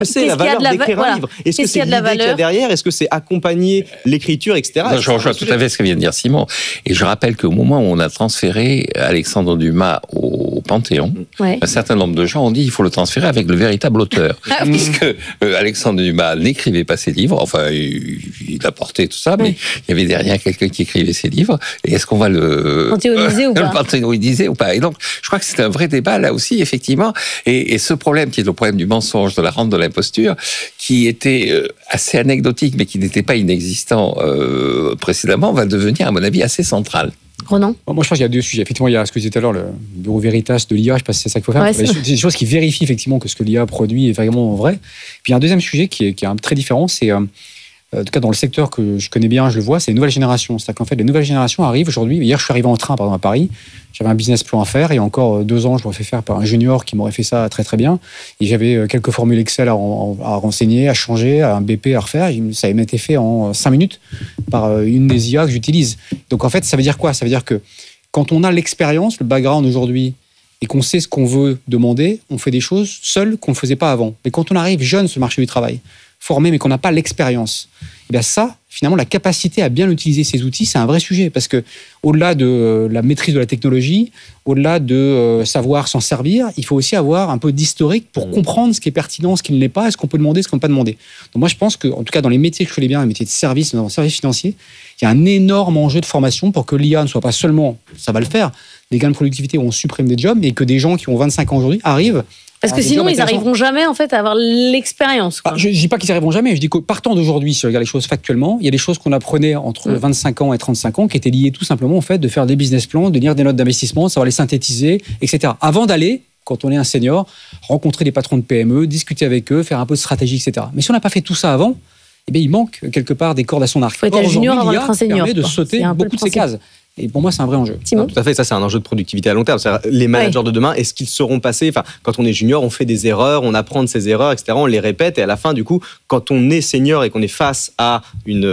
C'est la valeur d'écrire un livre. Est-ce que c'est l'idée qu'il y a derrière ? Est-ce que c'est accompagner l'écriture, etc. Non, je rejoins tout à fait ce que vient de dire Simon. Et je rappelle qu'au moment où on a transféré Alexandre Dumas au Panthéon, un certain nombre de gens ont dit qu'il faut le transférer avec le véritable auteur. Puisque Alexandre Dumas n'écrivait pas ses livres, enfin, il apportait tout ça, mais il y avait derrière quelqu'un qui écrivait ses livres. Et est-ce qu'on va le panthéoniser ou pas ? Le panthéoniser ou pas ? Et donc, je crois que c'est un vrai débat là aussi, effectivement. Et ce problème qui est le problème du mensonge, de la rente de l'imposture, qui était assez anecdotique, mais qui n'était pas inexistant précédemment, va devenir, à mon avis, assez central. Ronan ? Moi, je pense qu'il y a deux sujets. Effectivement, il y a ce que je disais tout à l'heure, le bureau Veritas de l'IA, je ne sais pas si c'est ça qu'il faut faire. Ouais, c'est des choses qui vérifient effectivement que ce que l'IA produit est vraiment vrai. Puis il y a un deuxième sujet qui est très différent, c'est... en tout cas, dans le secteur que je connais bien, je le vois, c'est les nouvelles générations. C'est-à-dire qu'en fait, les nouvelles générations arrivent aujourd'hui. Hier, je suis arrivé en train, par exemple, à Paris. J'avais un business plan à faire. Et encore 2 ans, je l'aurais fait faire par un junior qui m'aurait fait ça très, très bien. Et j'avais quelques formules Excel à renseigner, à changer, un BP à refaire. Ça avait été fait en 5 minutes par une des IA que j'utilise. Donc, en fait, ça veut dire quoi ? Ça veut dire que quand on a l'expérience, le background aujourd'hui, et qu'on sait ce qu'on veut demander, on fait des choses seuls qu'on ne faisait pas avant. Mais quand on arrive jeune sur le marché du travail, formé, mais qu'on n'a pas l'expérience, et bien ça, finalement, la capacité à bien utiliser ces outils, c'est un vrai sujet. Parce que au-delà de la maîtrise de la technologie, au-delà de savoir s'en servir, il faut aussi avoir un peu d'historique pour comprendre ce qui est pertinent, ce qui ne l'est pas, ce qu'on peut demander, ce qu'on ne peut pas demander. Donc moi, je pense que, en tout cas, dans les métiers que je connais bien, les métiers de service, dans le service financier, il y a un énorme enjeu de formation pour que l'IA ne soit pas seulement, ça va le faire, des gains de productivité où on supprime des jobs, mais que des gens qui ont 25 ans aujourd'hui arrivent. Parce que sinon, ils n'arriveront jamais en fait, à avoir l'expérience. Je ne dis pas qu'ils n'y arriveront jamais. Je dis que partant d'aujourd'hui, si on regarde les choses factuellement, il y a des choses qu'on apprenait entre 25 ans et 35 ans qui étaient liées tout simplement au fait de faire des business plans, de lire des notes d'investissement, de savoir les synthétiser, etc. Avant d'aller, quand on est un senior, rencontrer des patrons de PME, discuter avec eux, faire un peu de stratégie, etc. Mais si on n'a pas fait tout ça avant, eh bien, il manque quelque part des cordes à son arc. Il faut être un junior avant d'être un senior. Permet de sauter beaucoup de ces cases. Et pour moi, c'est un vrai enjeu. Non, tout à fait, ça c'est un enjeu de productivité à long terme. C'est-à-dire, les managers de demain, est-ce qu'ils seront passés, enfin, quand on est junior, on fait des erreurs, on apprend de ces erreurs, etc. On les répète et à la fin, du coup, quand on est senior et qu'on est face à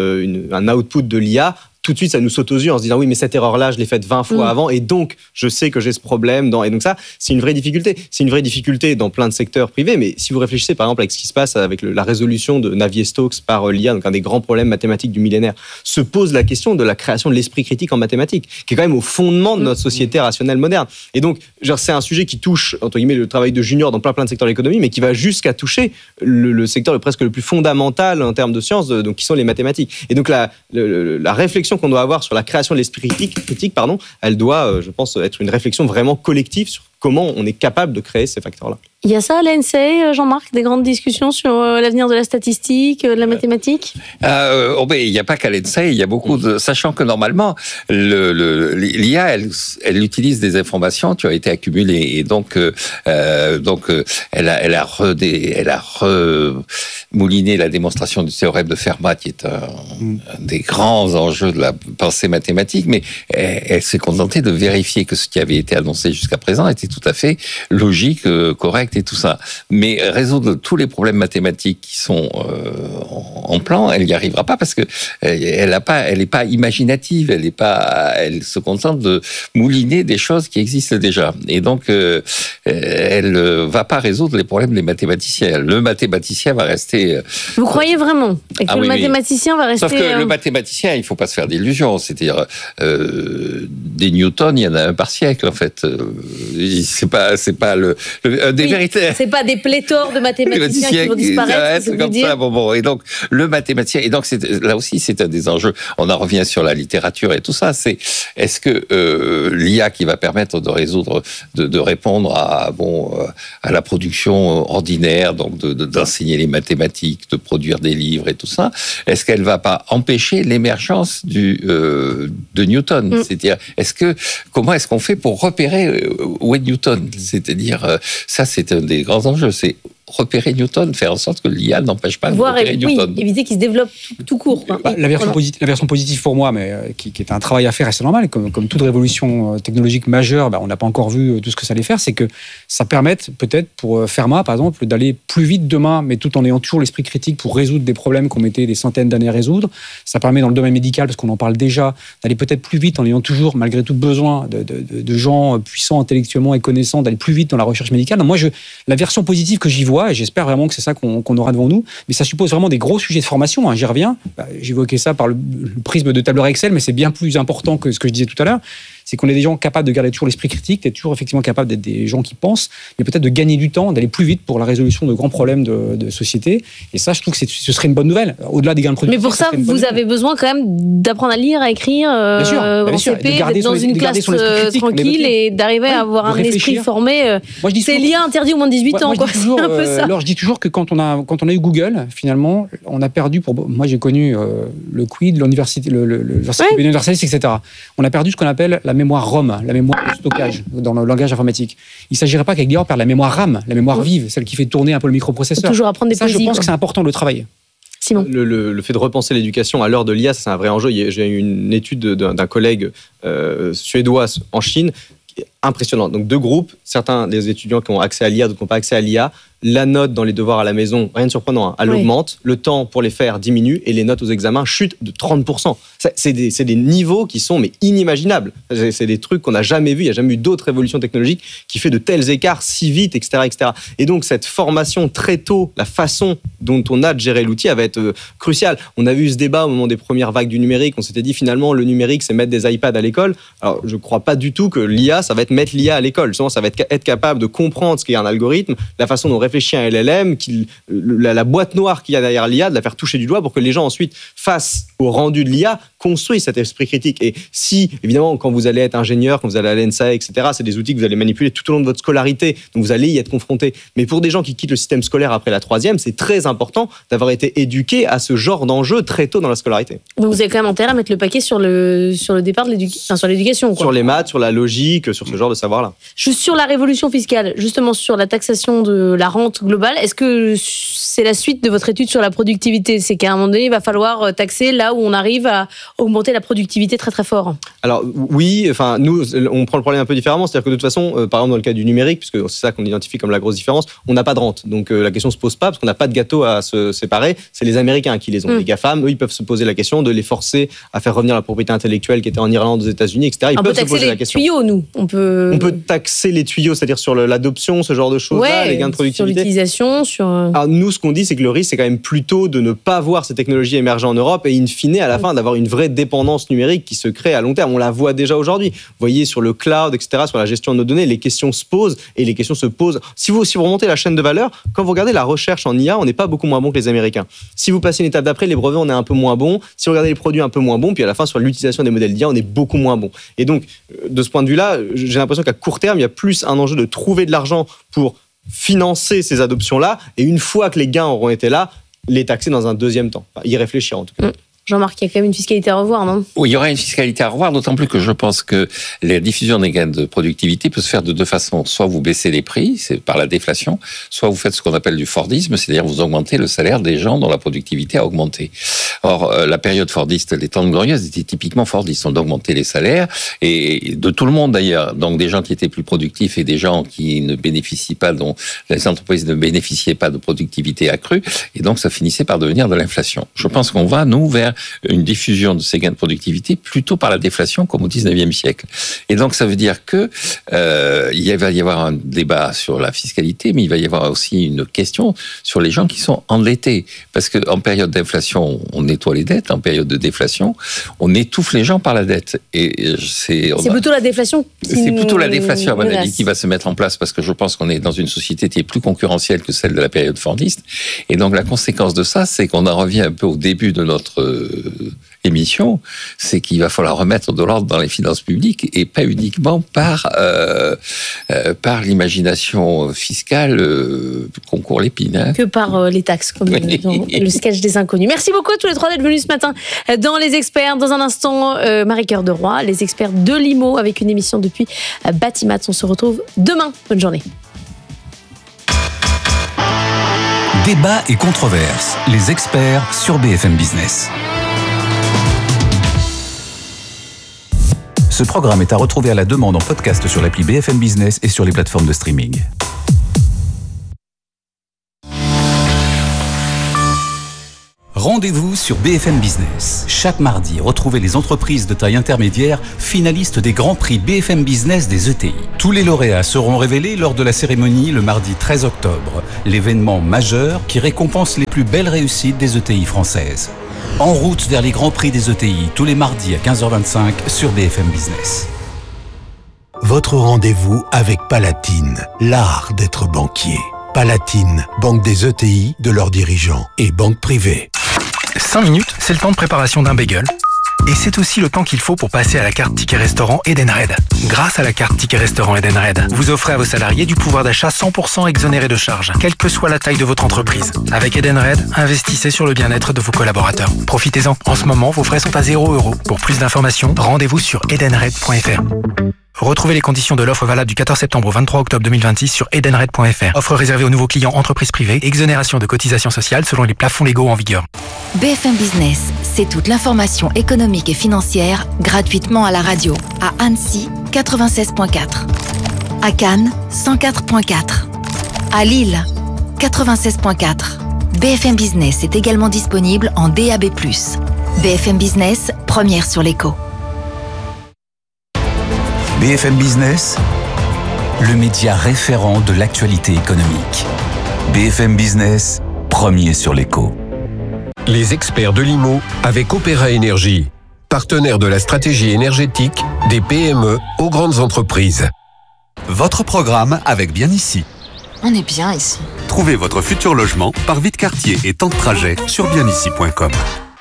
un output de l'IA, tout de suite, ça nous saute aux yeux en se disant oui, mais cette erreur-là, je l'ai faite 20 fois avant et donc, je sais que j'ai ce problème. Et donc ça, c'est une vraie difficulté. C'est une vraie difficulté dans plein de secteurs privés, mais si vous réfléchissez par exemple avec ce qui se passe avec la résolution de Navier-Stokes par l'IA, donc un des grands problèmes mathématiques du millénaire, se pose la question de la création de l'esprit critique en mathématiques, qui est quand même au fondement de notre société rationnelle moderne. Et donc, c'est un sujet qui touche, entre guillemets, le travail de junior dans plein de secteurs de l'économie, mais qui va jusqu'à toucher le secteur presque le plus fondamental en termes de sciences, donc qui sont les mathématiques. Et donc, la réflexion qu'on doit avoir sur la création de l'esprit critique, elle doit, je pense, être une réflexion vraiment collective sur comment on est capable de créer ces facteurs-là. Il y a ça à l'ENSEI, Jean-Marc, des grandes discussions sur l'avenir de la statistique, de la mathématique ? Il n'y a pas qu'à l'ENSEI, il y a beaucoup de... Sachant que normalement, l'IA, elle utilise des informations qui ont été accumulées. Et donc elle a remouliné la démonstration du théorème de Fermat, qui est un des grands enjeux de la pensée mathématique, mais elle s'est contentée de vérifier que ce qui avait été annoncé jusqu'à présent était tout à fait logique, correct et tout ça. Mais résoudre tous les problèmes mathématiques qui sont en plan, elle n'y arrivera pas parce que elle n'est pas imaginative, elle se contente de mouliner des choses qui existent déjà. Et donc, elle va pas résoudre les problèmes des mathématiciens. Le mathématicien va rester... Vous croyez vraiment que le mathématicien va rester... Sauf que le mathématicien, il faut pas se faire d'illusions. C'est-à-dire, des Newton, il y en a un par siècle, en fait. C'est pas des vérités. C'est pas des pléthores de mathématiciens qui vont disparaître. C'est comme ça. Bon. Et donc, le mathématicien, et donc, là aussi, c'est un des enjeux. On en revient sur la littérature et tout ça. Est-ce que l'IA qui va permettre de résoudre, de répondre à la production ordinaire, donc d'enseigner les mathématiques, de produire des livres et tout ça, est-ce qu'elle va pas empêcher l'émergence de Newton? C'est-à-dire, comment est-ce qu'on fait pour repérer où est Newton? C'est-à-dire, ça, c'est un des grands enjeux. C'est repérer Newton, faire en sorte que l'IA n'empêche pas de repérer Newton. Éviter qu'il se développe tout court. La version positive pour moi, mais qui est un travail à faire, et c'est normal, comme toute révolution technologique majeure, on n'a pas encore vu tout ce que ça allait faire, c'est que ça permette peut-être pour Fermat, par exemple, d'aller plus vite demain, mais tout en ayant toujours l'esprit critique pour résoudre des problèmes qu'on mettait des centaines d'années à résoudre. Ça permet dans le domaine médical, parce qu'on en parle déjà, d'aller peut-être plus vite en ayant toujours, malgré tout, besoin de gens puissants intellectuellement et connaissants, d'aller plus vite dans la recherche médicale. Donc moi, la version positive que j'y vois, voie et j'espère vraiment que c'est ça qu'on aura devant nous. Mais ça suppose vraiment des gros sujets de formation. J'y reviens. J'évoquais ça par le prisme de tableur Excel, mais c'est bien plus important que ce que je disais tout à l'heure. C'est qu'on est des gens capables de garder toujours l'esprit critique, d'être toujours effectivement capables d'être des gens qui pensent, mais peut-être de gagner du temps, d'aller plus vite pour la résolution de grands problèmes de société. Et ça, je trouve que ce serait une bonne nouvelle. Au-delà des gains de production. Mais pour ça, vous avez besoin quand même d'apprendre à lire, à écrire, en CP, d'être dans une classe tranquille et d'arriver à avoir un esprit formé. C'est l'IA interdit au moins de 18 ans. C'est un peu ça. Alors, je dis toujours que quand on a eu Google, finalement, on a perdu, moi j'ai connu le QID, l'université universaliste, etc. On a perdu ce qu'on appelle la mémoire ROM, la mémoire de stockage dans le langage informatique. Il ne s'agirait pas qu'avec l'IA, on perde la mémoire RAM, la mémoire vive, celle qui fait tourner un peu le microprocesseur. Faut toujours apprendre des poésies. Je pense que c'est important de le travailler. Simon. Le fait de repenser l'éducation à l'heure de l'IA, c'est un vrai enjeu. J'ai eu une étude d'un collègue suédois en Chine, impressionnant. Donc 2 groupes, certains des étudiants qui ont accès à l'IA, d'autres qui n'ont pas accès à l'IA. La note dans les devoirs à la maison, rien de surprenant, elle augmente, le temps pour les faire diminue et les notes aux examens chutent de 30%. C'est des niveaux qui sont inimaginables. C'est des trucs qu'on n'a jamais vus, il n'y a jamais eu d'autres évolutions technologiques qui fait de tels écarts si vite, etc., etc. Et donc cette formation très tôt, la façon dont on a de gérer l'outil, elle va être cruciale. On a vu ce débat au moment des premières vagues du numérique, on s'était dit finalement le numérique c'est mettre des iPads à l'école. Alors je ne crois pas du tout que l'IA, ça va être mettre l'IA à l'école. Souvent, ça va être capable de comprendre ce qu'est un algorithme, la façon dont réfléchit un LLM, la boîte noire qu'il y a derrière l'IA, de la faire toucher du doigt pour que les gens ensuite, face au rendu de l'IA, construisent cet esprit critique. Et si, évidemment, quand vous allez être ingénieur, quand vous allez à l'ENSA, etc., c'est des outils que vous allez manipuler tout au long de votre scolarité, donc vous allez y être confronté. Mais pour des gens qui quittent le système scolaire après la 3e, c'est très important d'avoir été éduqué à ce genre d'enjeu très tôt dans la scolarité. Donc vous avez quand même intérêt à mettre le paquet sur le départ de sur l'éducation. Sur les maths, sur la logique, sur ce genre de savoir-là. Juste sur la révolution fiscale, justement sur la taxation de la rente globale, est-ce que c'est la suite de votre étude sur la productivité ? C'est qu'à un moment donné, il va falloir taxer là où on arrive à augmenter la productivité très très fort. Alors oui, nous, on prend le problème un peu différemment. C'est-à-dire que de toute façon, par exemple dans le cas du numérique, puisque c'est ça qu'on identifie comme la grosse différence, on n'a pas de rente. Donc la question ne se pose pas parce qu'on n'a pas de gâteau à se séparer. C'est les Américains qui les ont. Les GAFAM, eux, ils peuvent se poser la question de les forcer à faire revenir la propriété intellectuelle qui était en Irlande, aux États-Unis, etc. Ils peuvent se poser la question. On peut taxer les tuyaux, nous. On peut taxer les tuyaux, c'est-à-dire sur l'adoption, ce genre de choses-là, les gains de productivité. Sur l'utilisation, Alors, nous, ce qu'on dit, c'est que le risque, c'est quand même plutôt de ne pas voir ces technologies émerger en Europe et in fine, à la fin, d'avoir une vraie dépendance numérique qui se crée à long terme. On la voit déjà aujourd'hui. Vous voyez, sur le cloud, etc., sur la gestion de nos données, les questions se posent et les questions se posent. Si vous remontez la chaîne de valeur, quand vous regardez la recherche en IA, on n'est pas beaucoup moins bon que les Américains. Si vous passez une étape d'après, les brevets, on est un peu moins bon. Si vous regardez les produits, un peu moins bon. Puis à la fin, sur l'utilisation des modèles d'IA, on est beaucoup moins bon. Et donc, de ce point de vue-là, j'ai l'impression qu'à court terme, il y a plus un enjeu de trouver de l'argent pour financer ces adoptions-là, et une fois que les gains auront été là, les taxer dans un deuxième temps. Y réfléchir en tout cas. Jean-Marc, il y a quand même une fiscalité à revoir, non ? Oui, il y aura une fiscalité à revoir, d'autant plus que je pense que la diffusion des gains de productivité peut se faire de 2 façons. Soit vous baissez les prix, c'est par la déflation, soit vous faites ce qu'on appelle du Fordisme, c'est-à-dire vous augmentez le salaire des gens dont la productivité a augmenté. Or, la période Fordiste, les temps glorieuses étaient typiquement Fordistes. On augmentait les salaires, et de tout le monde d'ailleurs. Donc des gens qui étaient plus productifs et des gens qui ne bénéficient pas, dont les entreprises ne bénéficiaient pas de productivité accrue, et donc ça finissait par devenir de l'inflation. Je pense qu'on va, nous, vers une diffusion de ces gains de productivité plutôt par la déflation comme au 19e siècle. Et donc ça veut dire que il va y avoir un débat sur la fiscalité, mais il va y avoir aussi une question sur les gens qui sont endettés. Parce qu'en période d'inflation, on nettoie les dettes, en période de déflation, on étouffe les gens par la dette. Et c'est plutôt la déflation C'est plutôt la déflation, à mon avis, qui va se mettre en place, parce que je pense qu'on est dans une société qui est plus concurrentielle que celle de la période fordiste. Et donc la conséquence de ça, c'est qu'on en revient un peu au début de notre émission, c'est qu'il va falloir remettre de l'ordre dans les finances publiques, et pas uniquement par l'imagination fiscale concourt l'épine. Hein. Que par les taxes, comme dans le sketch des inconnus. Merci beaucoup à tous les 3 d'être venus ce matin dans Les Experts. Dans un instant, Marie-Cœur de Roy, les experts de l'IMO, avec une émission depuis Batimat. On se retrouve demain. Bonne journée. Débat et controverse. Les experts sur BFM Business. Ce programme est à retrouver à la demande en podcast sur l'appli BFM Business et sur les plateformes de streaming. Rendez-vous sur BFM Business. Chaque mardi, retrouvez les entreprises de taille intermédiaire finalistes des grands prix BFM Business des ETI. Tous les lauréats seront révélés lors de la cérémonie le mardi 13 octobre, l'événement majeur qui récompense les plus belles réussites des ETI françaises. En route vers les grands prix des ETI, tous les mardis à 15h25 sur BFM Business. Votre rendez-vous avec Palatine, l'art d'être banquier. Palatine, banque des ETI, de leurs dirigeants et banque privée. 5 minutes, c'est le temps de préparation d'un bagel. Et c'est aussi le temps qu'il faut pour passer à la carte Ticket Restaurant Edenred. Grâce à la carte Ticket Restaurant Edenred, vous offrez à vos salariés du pouvoir d'achat 100% exonéré de charges, quelle que soit la taille de votre entreprise. Avec Edenred, investissez sur le bien-être de vos collaborateurs. Profitez-en. En ce moment, vos frais sont à 0 €. Pour plus d'informations, rendez-vous sur edenred.fr. Retrouvez les conditions de l'offre valable du 14 septembre au 23 octobre 2026 sur edenred.fr. Offre réservée aux nouveaux clients entreprises privées. Exonération de cotisations sociales selon les plafonds légaux en vigueur. BFM Business, c'est toute l'information économique et financière gratuitement à la radio. À Annecy, 96.4. À Cannes, 104.4. À Lille, 96.4. BFM Business est également disponible en DAB+. BFM Business, première sur l'écho. BFM Business, le média référent de l'actualité économique. BFM Business, premier sur l'écho. Les experts de l'IMO avec Opéra Énergie, partenaire de la stratégie énergétique des PME aux grandes entreprises. Votre programme avec Bien Ici. On est bien ici. Trouvez votre futur logement par vie de quartier et temps de trajet sur bienici.com.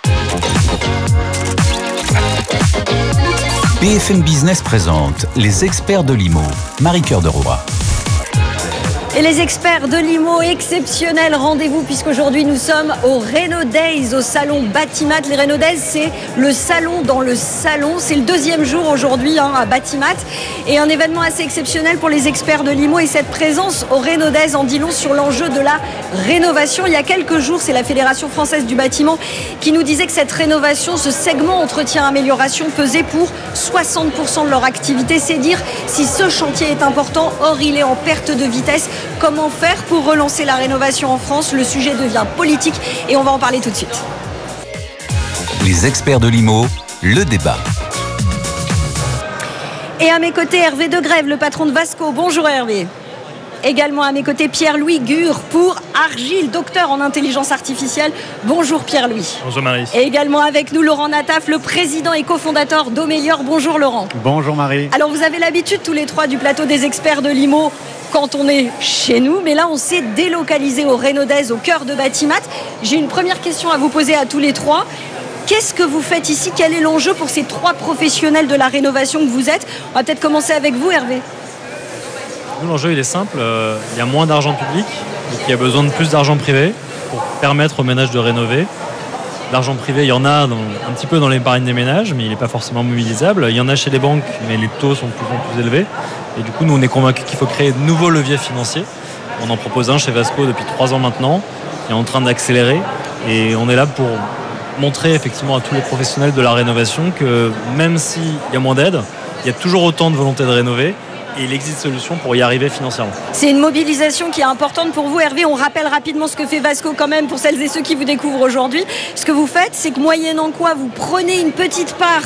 BFM Business présente les experts de l'IMO. Marie-Cœur de Roy. Et les experts de l'IMO exceptionnel rendez-vous puisqu'aujourd'hui nous sommes au Reno Days, au salon Batimat. Les Reno Days, c'est le salon dans le salon. C'est le 2e jour aujourd'hui à Batimat et un événement assez exceptionnel pour les experts de l'IMO. Et cette présence au Reno Days en dit long sur l'enjeu de la rénovation. Il y a quelques jours, c'est la Fédération française du bâtiment qui nous disait que cette rénovation, ce segment entretien-amélioration pesait pour 60% de leur activité. C'est dire si ce chantier est important, or il est en perte de vitesse. Comment faire pour relancer la rénovation en France? Le sujet devient politique et on va en parler tout de suite. Les experts de l'IMO, le débat. Et à mes côtés, Hervé Degrève, le patron de Vasco. Bonjour Hervé. Également à mes côtés, Pierre-Louis Gure pour Argile, docteur en intelligence artificielle. Bonjour Pierre-Louis. Bonjour Marie. Et également avec nous, Laurent Nataf, le président et cofondateur d'Omélior. Bonjour Laurent. Bonjour Marie. Alors vous avez l'habitude tous les trois du plateau des experts de l'IMO quand on est chez nous, mais là on s'est délocalisé au Reno Days, au cœur de Batimat. J'ai une première question à vous poser à tous les trois. Qu'est-ce que vous faites ici? Quel est l'enjeu pour ces trois professionnels de la rénovation que vous êtes? On va peut-être commencer avec vous Hervé. Nous, l'enjeu il est simple, il y a moins d'argent public, donc il y a besoin de plus d'argent privé pour permettre aux ménages de rénover. L'argent privé, il y en a un petit peu dans l'épargne des ménages, mais il n'est pas forcément mobilisable. Il y en a chez les banques, mais les taux sont de plus en plus élevés. Et du coup, nous, on est convaincus qu'il faut créer de nouveaux leviers financiers. On en propose un chez Vasco depuis 3 ans maintenant, qui est en train d'accélérer. Et on est là pour montrer effectivement à tous les professionnels de la rénovation que même s'il y a moins d'aide, il y a toujours autant de volonté de rénover. Et il existe solution pour y arriver financièrement. C'est une mobilisation qui est importante pour vous, Hervé. On rappelle rapidement ce que fait Vasco quand même pour celles et ceux qui vous découvrent aujourd'hui. Ce que vous faites, c'est que moyennant quoi vous prenez une petite part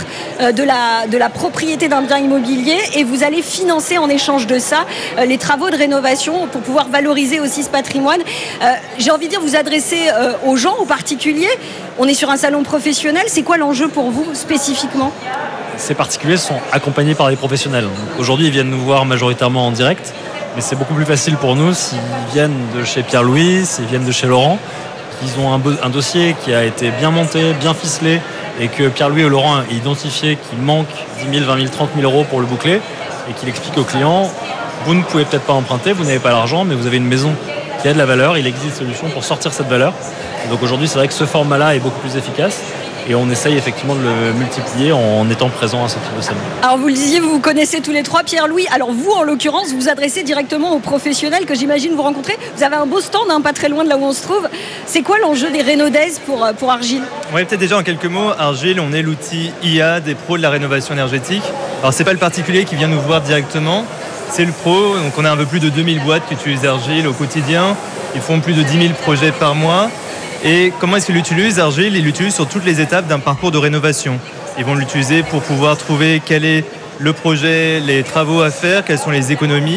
de la propriété d'un bien immobilier et vous allez financer en échange de ça les travaux de rénovation pour pouvoir valoriser aussi ce patrimoine. J'ai envie de dire, vous adressez aux gens, aux particuliers. On est sur un salon professionnel. C'est quoi l'enjeu pour vous spécifiquement ? Ces particuliers sont accompagnés par des professionnels. Donc aujourd'hui, ils viennent nous voir majoritairement en direct, mais c'est beaucoup plus facile pour nous s'ils viennent de chez Pierre-Louis, s'ils viennent de chez Laurent, qu'ils ont un dossier qui a été bien monté, bien ficelé, et que Pierre-Louis ou Laurent a identifié qu'il manque 10 000, 20 000, 30 000 euros pour le boucler, et qu'il explique aux clients, vous ne pouvez peut-être pas emprunter, vous n'avez pas l'argent, mais vous avez une maison qui a de la valeur, il existe des solutions pour sortir cette valeur. Et donc aujourd'hui, c'est vrai que ce format-là est beaucoup plus efficace. Et on essaye effectivement de le multiplier en étant présent à ce type de salon. Alors vous le disiez, vous vous connaissez tous les trois, Pierre-Louis. Alors vous, en l'occurrence, vous vous adressez directement aux professionnels que j'imagine vous rencontrez. Vous avez un beau stand, pas très loin de là où on se trouve. C'est quoi l'enjeu des Reno Days pour Argile ? Oui, peut-être déjà en quelques mots, Argile, on est l'outil IA des pros de la rénovation énergétique. Alors c'est pas le particulier qui vient nous voir directement, c'est le pro. Donc on a un peu plus de 2000 boîtes qui utilisent Argile au quotidien. Ils font plus de 10 000 projets par mois. Et comment est-ce qu'ils l'utilisent? Argile, ils l'utilisent sur toutes les étapes d'un parcours de rénovation. Ils vont l'utiliser pour pouvoir trouver quel est le projet, les travaux à faire, quelles sont les économies.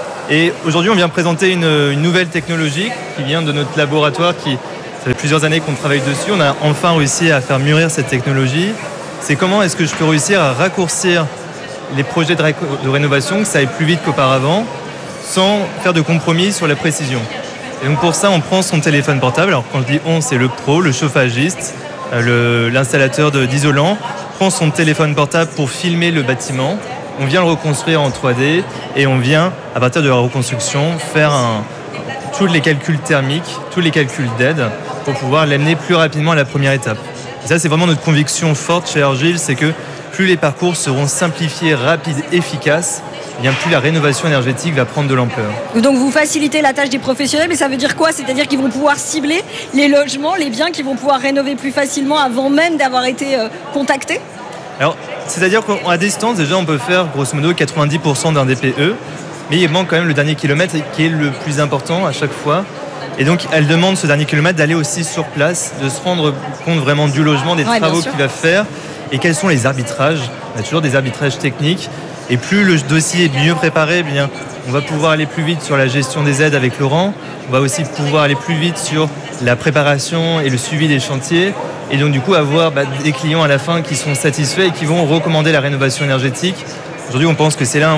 Et aujourd'hui, on vient présenter une nouvelle technologie qui vient de notre laboratoire. Ça fait plusieurs années qu'on travaille dessus. On a enfin réussi à faire mûrir cette technologie. C'est comment est-ce que je peux réussir à raccourcir les projets de rénovation, que ça aille plus vite qu'auparavant, sans faire de compromis sur la précision. Et donc pour ça, on prend son téléphone portable. Alors quand je dis on, c'est le pro, le chauffagiste, l'installateur d'isolant, prend son téléphone portable pour filmer le bâtiment. On vient le reconstruire en 3D et on vient, à partir de la reconstruction, faire tous les calculs thermiques, tous les calculs d'aide pour pouvoir l'amener plus rapidement à la première étape. Et ça, c'est vraiment notre conviction forte chez Argile, c'est que plus les parcours seront simplifiés, rapides, efficaces, bien plus la rénovation énergétique va prendre de l'ampleur. Donc vous facilitez la tâche des professionnels, mais ça veut dire quoi? C'est-à-dire qu'ils vont pouvoir cibler les logements, les biens qu'ils vont pouvoir rénover plus facilement avant même d'avoir été contactés? Alors, c'est-à-dire qu'à distance, déjà, on peut faire grosso modo 90% d'un DPE, mais il manque quand même le dernier kilomètre qui est le plus important à chaque fois. Et donc, elle demande ce dernier kilomètre d'aller aussi sur place, de se rendre compte vraiment du logement, des travaux qu'il va faire et quels sont les arbitrages. On a toujours des arbitrages techniques. Et plus le dossier est mieux préparé, bien, on va pouvoir aller plus vite sur la gestion des aides avec Laurent. On va aussi pouvoir aller plus vite sur la préparation et le suivi des chantiers. Et donc du coup avoir des clients à la fin qui sont satisfaits et qui vont recommander la rénovation énergétique. Aujourd'hui, on pense que c'est là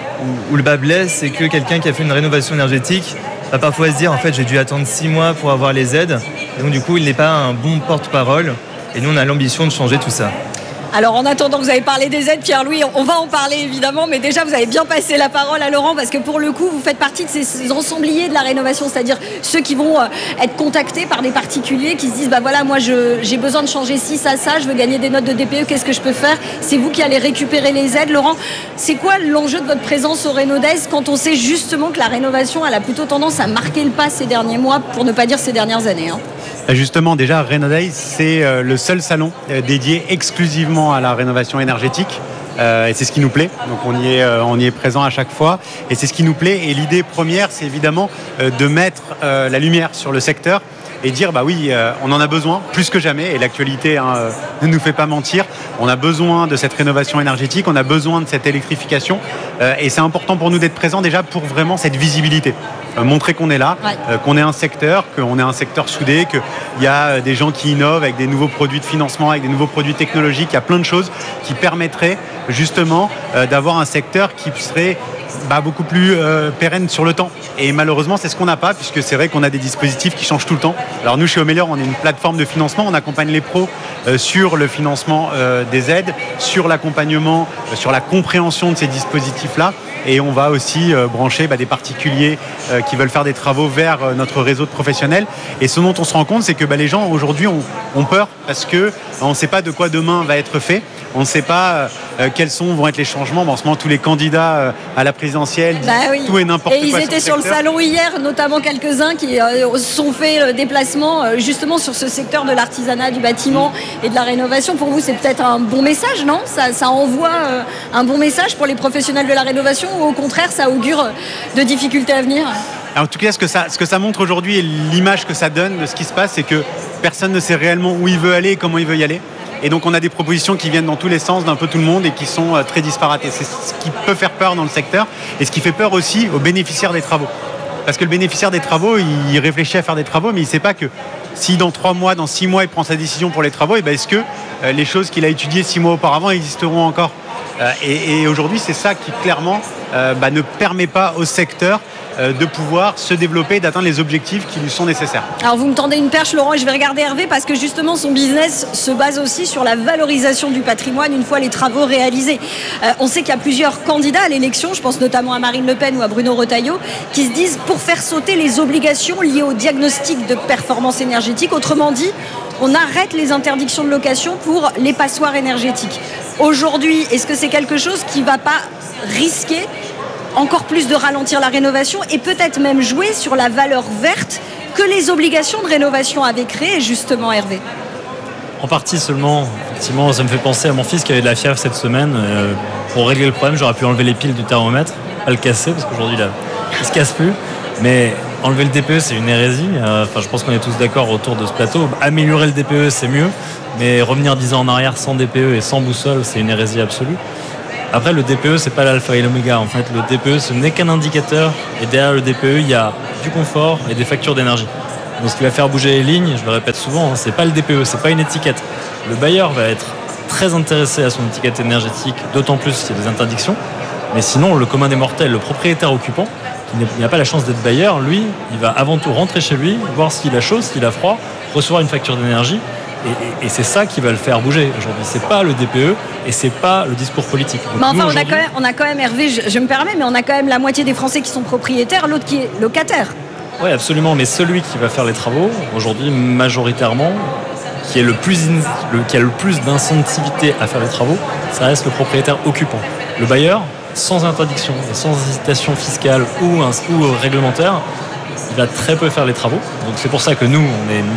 où le bas blesse, c'est que quelqu'un qui a fait une rénovation énergétique va parfois se dire en fait j'ai dû attendre 6 mois pour avoir les aides. Et donc du coup, il n'est pas un bon porte-parole. Et nous, on a l'ambition de changer tout ça. Alors en attendant, vous avez parlé des aides, Pierre-Louis, on va en parler évidemment, mais déjà vous avez bien passé la parole à Laurent parce que pour le coup vous faites partie de ces ensembliers de la rénovation, c'est-à-dire ceux qui vont être contactés par des particuliers qui se disent bah voilà, moi j'ai besoin de changer ci, ça, je veux gagner des notes de DPE, qu'est-ce que je peux faire? C'est vous qui allez récupérer les aides. Laurent, c'est quoi l'enjeu de votre présence au Rénodesk quand on sait justement que la rénovation elle a plutôt tendance à marquer le pas ces derniers mois, pour ne pas dire ces dernières années hein? Justement, déjà, Rénodesk, c'est le seul salon dédié exclusivement à la rénovation énergétique. Et c'est ce qui nous plaît. Donc on y est présent à chaque fois. Et c'est ce qui nous plaît. Et l'idée première, c'est évidemment de mettre la lumière sur le secteur et dire bah oui, on en a besoin plus que jamais. Et l'actualité ne nous fait pas mentir. On a besoin de cette rénovation énergétique. On a besoin de cette électrification. Et c'est important pour nous d'être présents déjà pour vraiment cette visibilité. Montrer qu'on est là, qu'on est un secteur soudé, qu'il y a des gens qui innovent avec des nouveaux produits de financement, avec des nouveaux produits technologiques. Il y a plein de choses qui permettraient justement d'avoir un secteur qui serait beaucoup plus pérenne sur le temps. Et malheureusement, c'est ce qu'on n'a pas, puisque c'est vrai qu'on a des dispositifs qui changent tout le temps. Alors nous, chez Omelior, on est une plateforme de financement. On accompagne les pros sur le financement des aides, sur l'accompagnement, sur la compréhension de ces dispositifs-là. Et on va aussi brancher des particuliers qui veulent faire des travaux vers notre réseau de professionnels. Et ce dont on se rend compte, c'est que les gens aujourd'hui ont peur parce qu'on ne sait pas de quoi demain va être fait. On ne sait pas quels vont être les changements. En ce moment, tous les candidats à la présidentielle disent tout et n'importe quoi. Et ils étaient sur le salon hier, notamment quelques-uns qui se sont fait le déplacement justement sur ce secteur de l'artisanat, du bâtiment et de la rénovation. Pour vous, c'est peut-être un bon message, non? Ça envoie un bon message pour les professionnels de la rénovation ou au contraire, ça augure de difficultés à venir? En tout cas, ce que ça montre aujourd'hui et l'image que ça donne de ce qui se passe, c'est que personne ne sait réellement où il veut aller et comment il veut y aller. Et donc on a des propositions qui viennent dans tous les sens d'un peu tout le monde et qui sont très disparates. Et c'est ce qui peut faire peur dans le secteur et ce qui fait peur aussi aux bénéficiaires des travaux. Parce que le bénéficiaire des travaux, il réfléchit à faire des travaux, mais il ne sait pas que si dans 3 mois, dans 6 mois, il prend sa décision pour les travaux, est-ce que les choses qu'il a étudiées 6 mois auparavant existeront encore? Et aujourd'hui, c'est ça qui clairement ne permet pas au secteur de pouvoir se développer et d'atteindre les objectifs qui lui sont nécessaires. Alors vous me tendez une perche, Laurent, et je vais regarder Hervé parce que justement son business se base aussi sur la valorisation du patrimoine une fois les travaux réalisés. On sait qu'il y a plusieurs candidats à l'élection, je pense notamment à Marine Le Pen ou à Bruno Retailleau, qui se disent pour faire sauter les obligations liées au diagnostic de performance énergétique. Autrement dit, on arrête les interdictions de location pour les passoires énergétiques. Aujourd'hui, est-ce que c'est quelque chose qui ne va pas risquer encore plus de ralentir la rénovation et peut-être même jouer sur la valeur verte que les obligations de rénovation avaient créées, justement, Hervé? En partie seulement. Effectivement, ça me fait penser à mon fils qui avait de la fièvre cette semaine. Pour régler le problème, j'aurais pu enlever les piles du thermomètre, pas le casser, parce qu'aujourd'hui, il ne se casse plus. Mais enlever le DPE, c'est une hérésie. Je pense qu'on est tous d'accord autour de ce plateau. Améliorer le DPE, c'est mieux. Mais revenir 10 ans en arrière sans DPE et sans boussole, c'est une hérésie absolue. Après, le DPE, c'est pas l'alpha et l'oméga. En fait, le DPE, ce n'est qu'un indicateur. Et derrière le DPE, il y a du confort et des factures d'énergie. Donc, ce qui va faire bouger les lignes, je le répète souvent, c'est pas le DPE, c'est pas une étiquette. Le bailleur va être très intéressé à son étiquette énergétique, d'autant plus s'il y a des interdictions. Mais sinon, le commun des mortels, le propriétaire occupant, qui n'a pas la chance d'être bailleur, lui, il va avant tout rentrer chez lui, voir s'il a chaud, s'il a froid, recevoir une facture d'énergie. Et c'est ça qui va le faire bouger aujourd'hui. C'est pas le DPE et c'est pas le discours politique. Donc mais enfin, on a quand même Hervé, je me permets, mais on a quand même la moitié des Français qui sont propriétaires, l'autre qui est locataire. Oui, absolument. Mais celui qui va faire les travaux, aujourd'hui, majoritairement, qui a le plus d'incentivité à faire les travaux, ça reste le propriétaire occupant. Le bailleur, sans interdiction et sans hésitation fiscale ou réglementaire, il va très peu faire les travaux. Donc c'est pour ça que nous,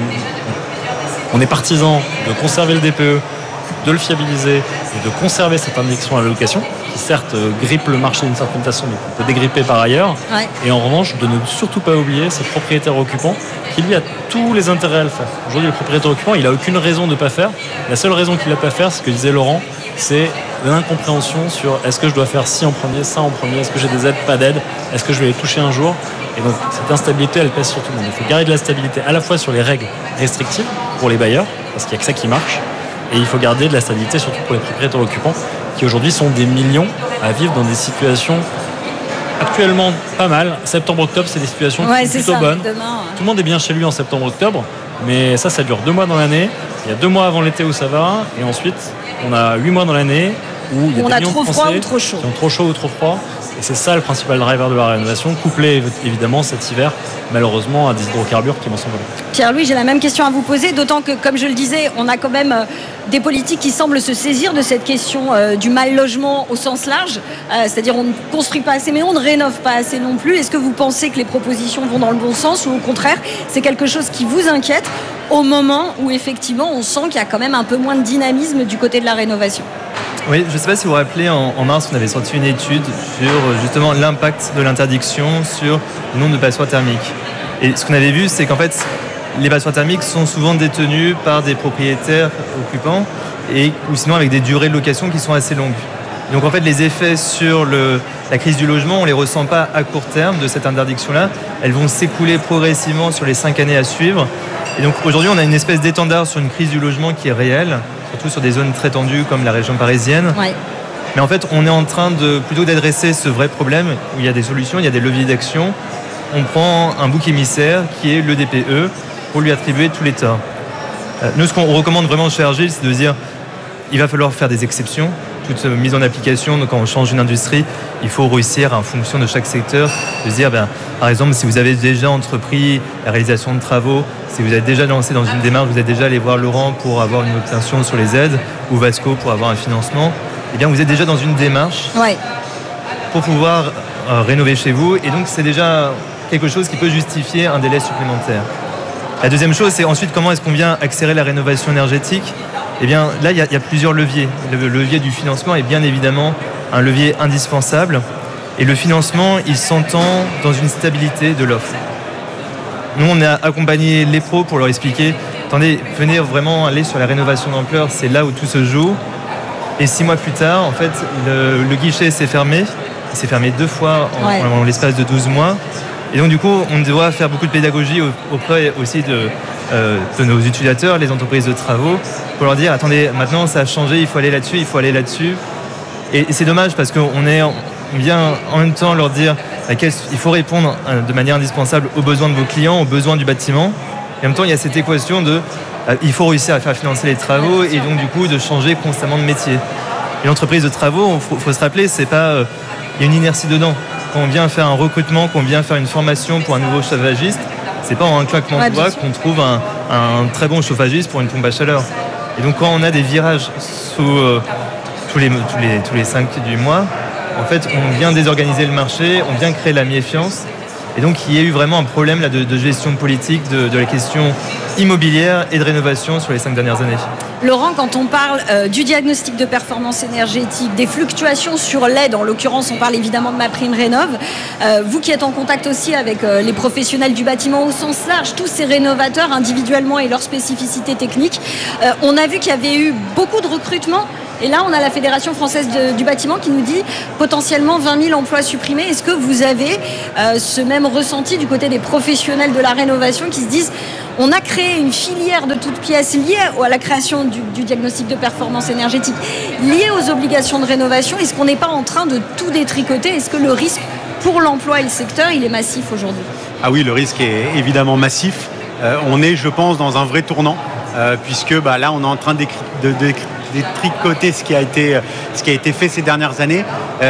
on est partisans de conserver le DPE, de le fiabiliser et de conserver cette indication à la location, qui certes grippe le marché d'une certaine façon, mais qu'on peut dégripper par ailleurs. Ouais. Et en revanche, de ne surtout pas oublier ce propriétaire occupant qui lui a tous les intérêts à le faire. Aujourd'hui, le propriétaire occupant, il n'a aucune raison de ne pas faire. La seule raison qu'il n'a pas faire, c'est ce que disait Laurent, c'est l'incompréhension sur est-ce que je dois faire ci en premier, ça en premier, est-ce que j'ai des aides, pas d'aides, est-ce que je vais les toucher un jour. Et donc cette instabilité, elle pèse sur tout le monde. Il faut garder de la stabilité à la fois sur les règles restrictives pour les bailleurs, parce qu'il n'y a que ça qui marche, et il faut garder de la stabilité surtout pour les propriétaires occupants, qui aujourd'hui sont des millions à vivre dans des situations actuellement pas mal. Septembre-octobre, c'est des situations plutôt bonnes. Tout le monde est bien chez lui en septembre-octobre, mais ça dure 2 mois dans l'année. Il y a 2 mois avant l'été où ça va, et ensuite on a 8 mois dans l'année où il y a des millions de Français ou trop chaud. Qui ont trop chaud ou trop froid. Et c'est ça le principal driver de la rénovation, couplé évidemment cet hiver, malheureusement, à des hydrocarbures qui vont s'envoler. Pierre-Louis, j'ai la même question à vous poser, d'autant que, comme je le disais, on a quand même des politiques qui semblent se saisir de cette question du mal logement au sens large. C'est-à-dire on ne construit pas assez, mais on ne rénove pas assez non plus. Est-ce que vous pensez que les propositions vont dans le bon sens ou au contraire, c'est quelque chose qui vous inquiète au moment où effectivement on sent qu'il y a quand même un peu moins de dynamisme du côté de la rénovation? Oui, je ne sais pas si vous vous rappelez, en mars, on avait sorti une étude sur justement l'impact de l'interdiction sur le nombre de passoires thermiques. Et ce qu'on avait vu, c'est qu'en fait, les passoires thermiques sont souvent détenues par des propriétaires occupants ou sinon avec des durées de location qui sont assez longues. Donc en fait, les effets sur la crise du logement, on ne les ressent pas à court terme de cette interdiction-là. Elles vont s'écouler progressivement sur les 5 années à suivre. Et donc aujourd'hui, on a une espèce d'étendard sur une crise du logement qui est réelle, surtout sur des zones très tendues comme la région parisienne. Ouais. Mais en fait, on est en train plutôt d'adresser ce vrai problème où il y a des solutions, il y a des leviers d'action. On prend un bouc émissaire qui est le DPE pour lui attribuer tous les torts. Nous, ce qu'on recommande vraiment chez Hergé, c'est de dire il va falloir faire des exceptions. Toute mise en application, donc quand on change une industrie, il faut réussir en fonction de chaque secteur, de dire, par exemple, si vous avez déjà entrepris la réalisation de travaux, si vous êtes déjà lancé dans une démarche, vous êtes déjà allé voir Laurent pour avoir une obtention sur les aides, ou Vasco pour avoir un financement, eh bien vous êtes déjà dans une démarche pour pouvoir rénover chez vous, et donc c'est déjà quelque chose qui peut justifier un délai supplémentaire. La deuxième chose, c'est ensuite comment est-ce qu'on vient accélérer la rénovation énergétique. Eh bien, là, il y a plusieurs leviers. Le levier du financement est bien évidemment un levier indispensable. Et le financement, il s'entend dans une stabilité de l'offre. Nous, on a accompagné les pros pour leur expliquer, attendez, venez vraiment aller sur la rénovation d'ampleur, c'est là où tout se joue. Et 6 mois plus tard, en fait, le guichet s'est fermé. Il s'est fermé 2 fois en l'espace de 12 mois. Et donc, du coup, on doit faire beaucoup de pédagogie auprès aussi de nos utilisateurs, les entreprises de travaux, pour leur dire, attendez, maintenant ça a changé, il faut aller là-dessus, il faut aller là-dessus. Et c'est dommage parce qu'on vient en même temps leur dire il faut répondre de manière indispensable aux besoins de vos clients, aux besoins du bâtiment. Et en même temps, il y a cette équation il faut réussir à faire financer les travaux et donc du coup de changer constamment de métier. Une entreprise de travaux, il faut se rappeler, c'est pas, il y a une inertie dedans. Quand on vient faire un recrutement, qu'on vient faire une formation pour un nouveau chauffagiste, c'est pas en un claquement de doigts qu'on trouve un très bon chauffagiste pour une pompe à chaleur. Et donc quand on a des virages tous les 5 du mois, en fait on vient désorganiser le marché, on vient créer la méfiance. Et donc il y a eu vraiment un problème là, de gestion politique de la question immobilière et de rénovation sur les 5 dernières années. Laurent, quand on parle du diagnostic de performance énergétique, des fluctuations sur l'aide, en l'occurrence on parle évidemment de MaPrimeRénov', vous qui êtes en contact aussi avec les professionnels du bâtiment au sens large, tous ces rénovateurs individuellement et leurs spécificités techniques, on a vu qu'il y avait eu beaucoup de recrutements. Et là, on a la Fédération française du bâtiment qui nous dit potentiellement 20 000 emplois supprimés. Est-ce que vous avez ce même ressenti du côté des professionnels de la rénovation qui se disent on a créé une filière de toutes pièces liée à la création du diagnostic de performance énergétique, liée aux obligations de rénovation. Est-ce qu'on n'est pas en train de tout détricoter? Est-ce que le risque pour l'emploi et le secteur, il est massif aujourd'hui? Ah oui, le risque est évidemment massif. On est, je pense, dans un vrai tournant, puisque là, on est en train de détricoter ce qui a été fait ces dernières années,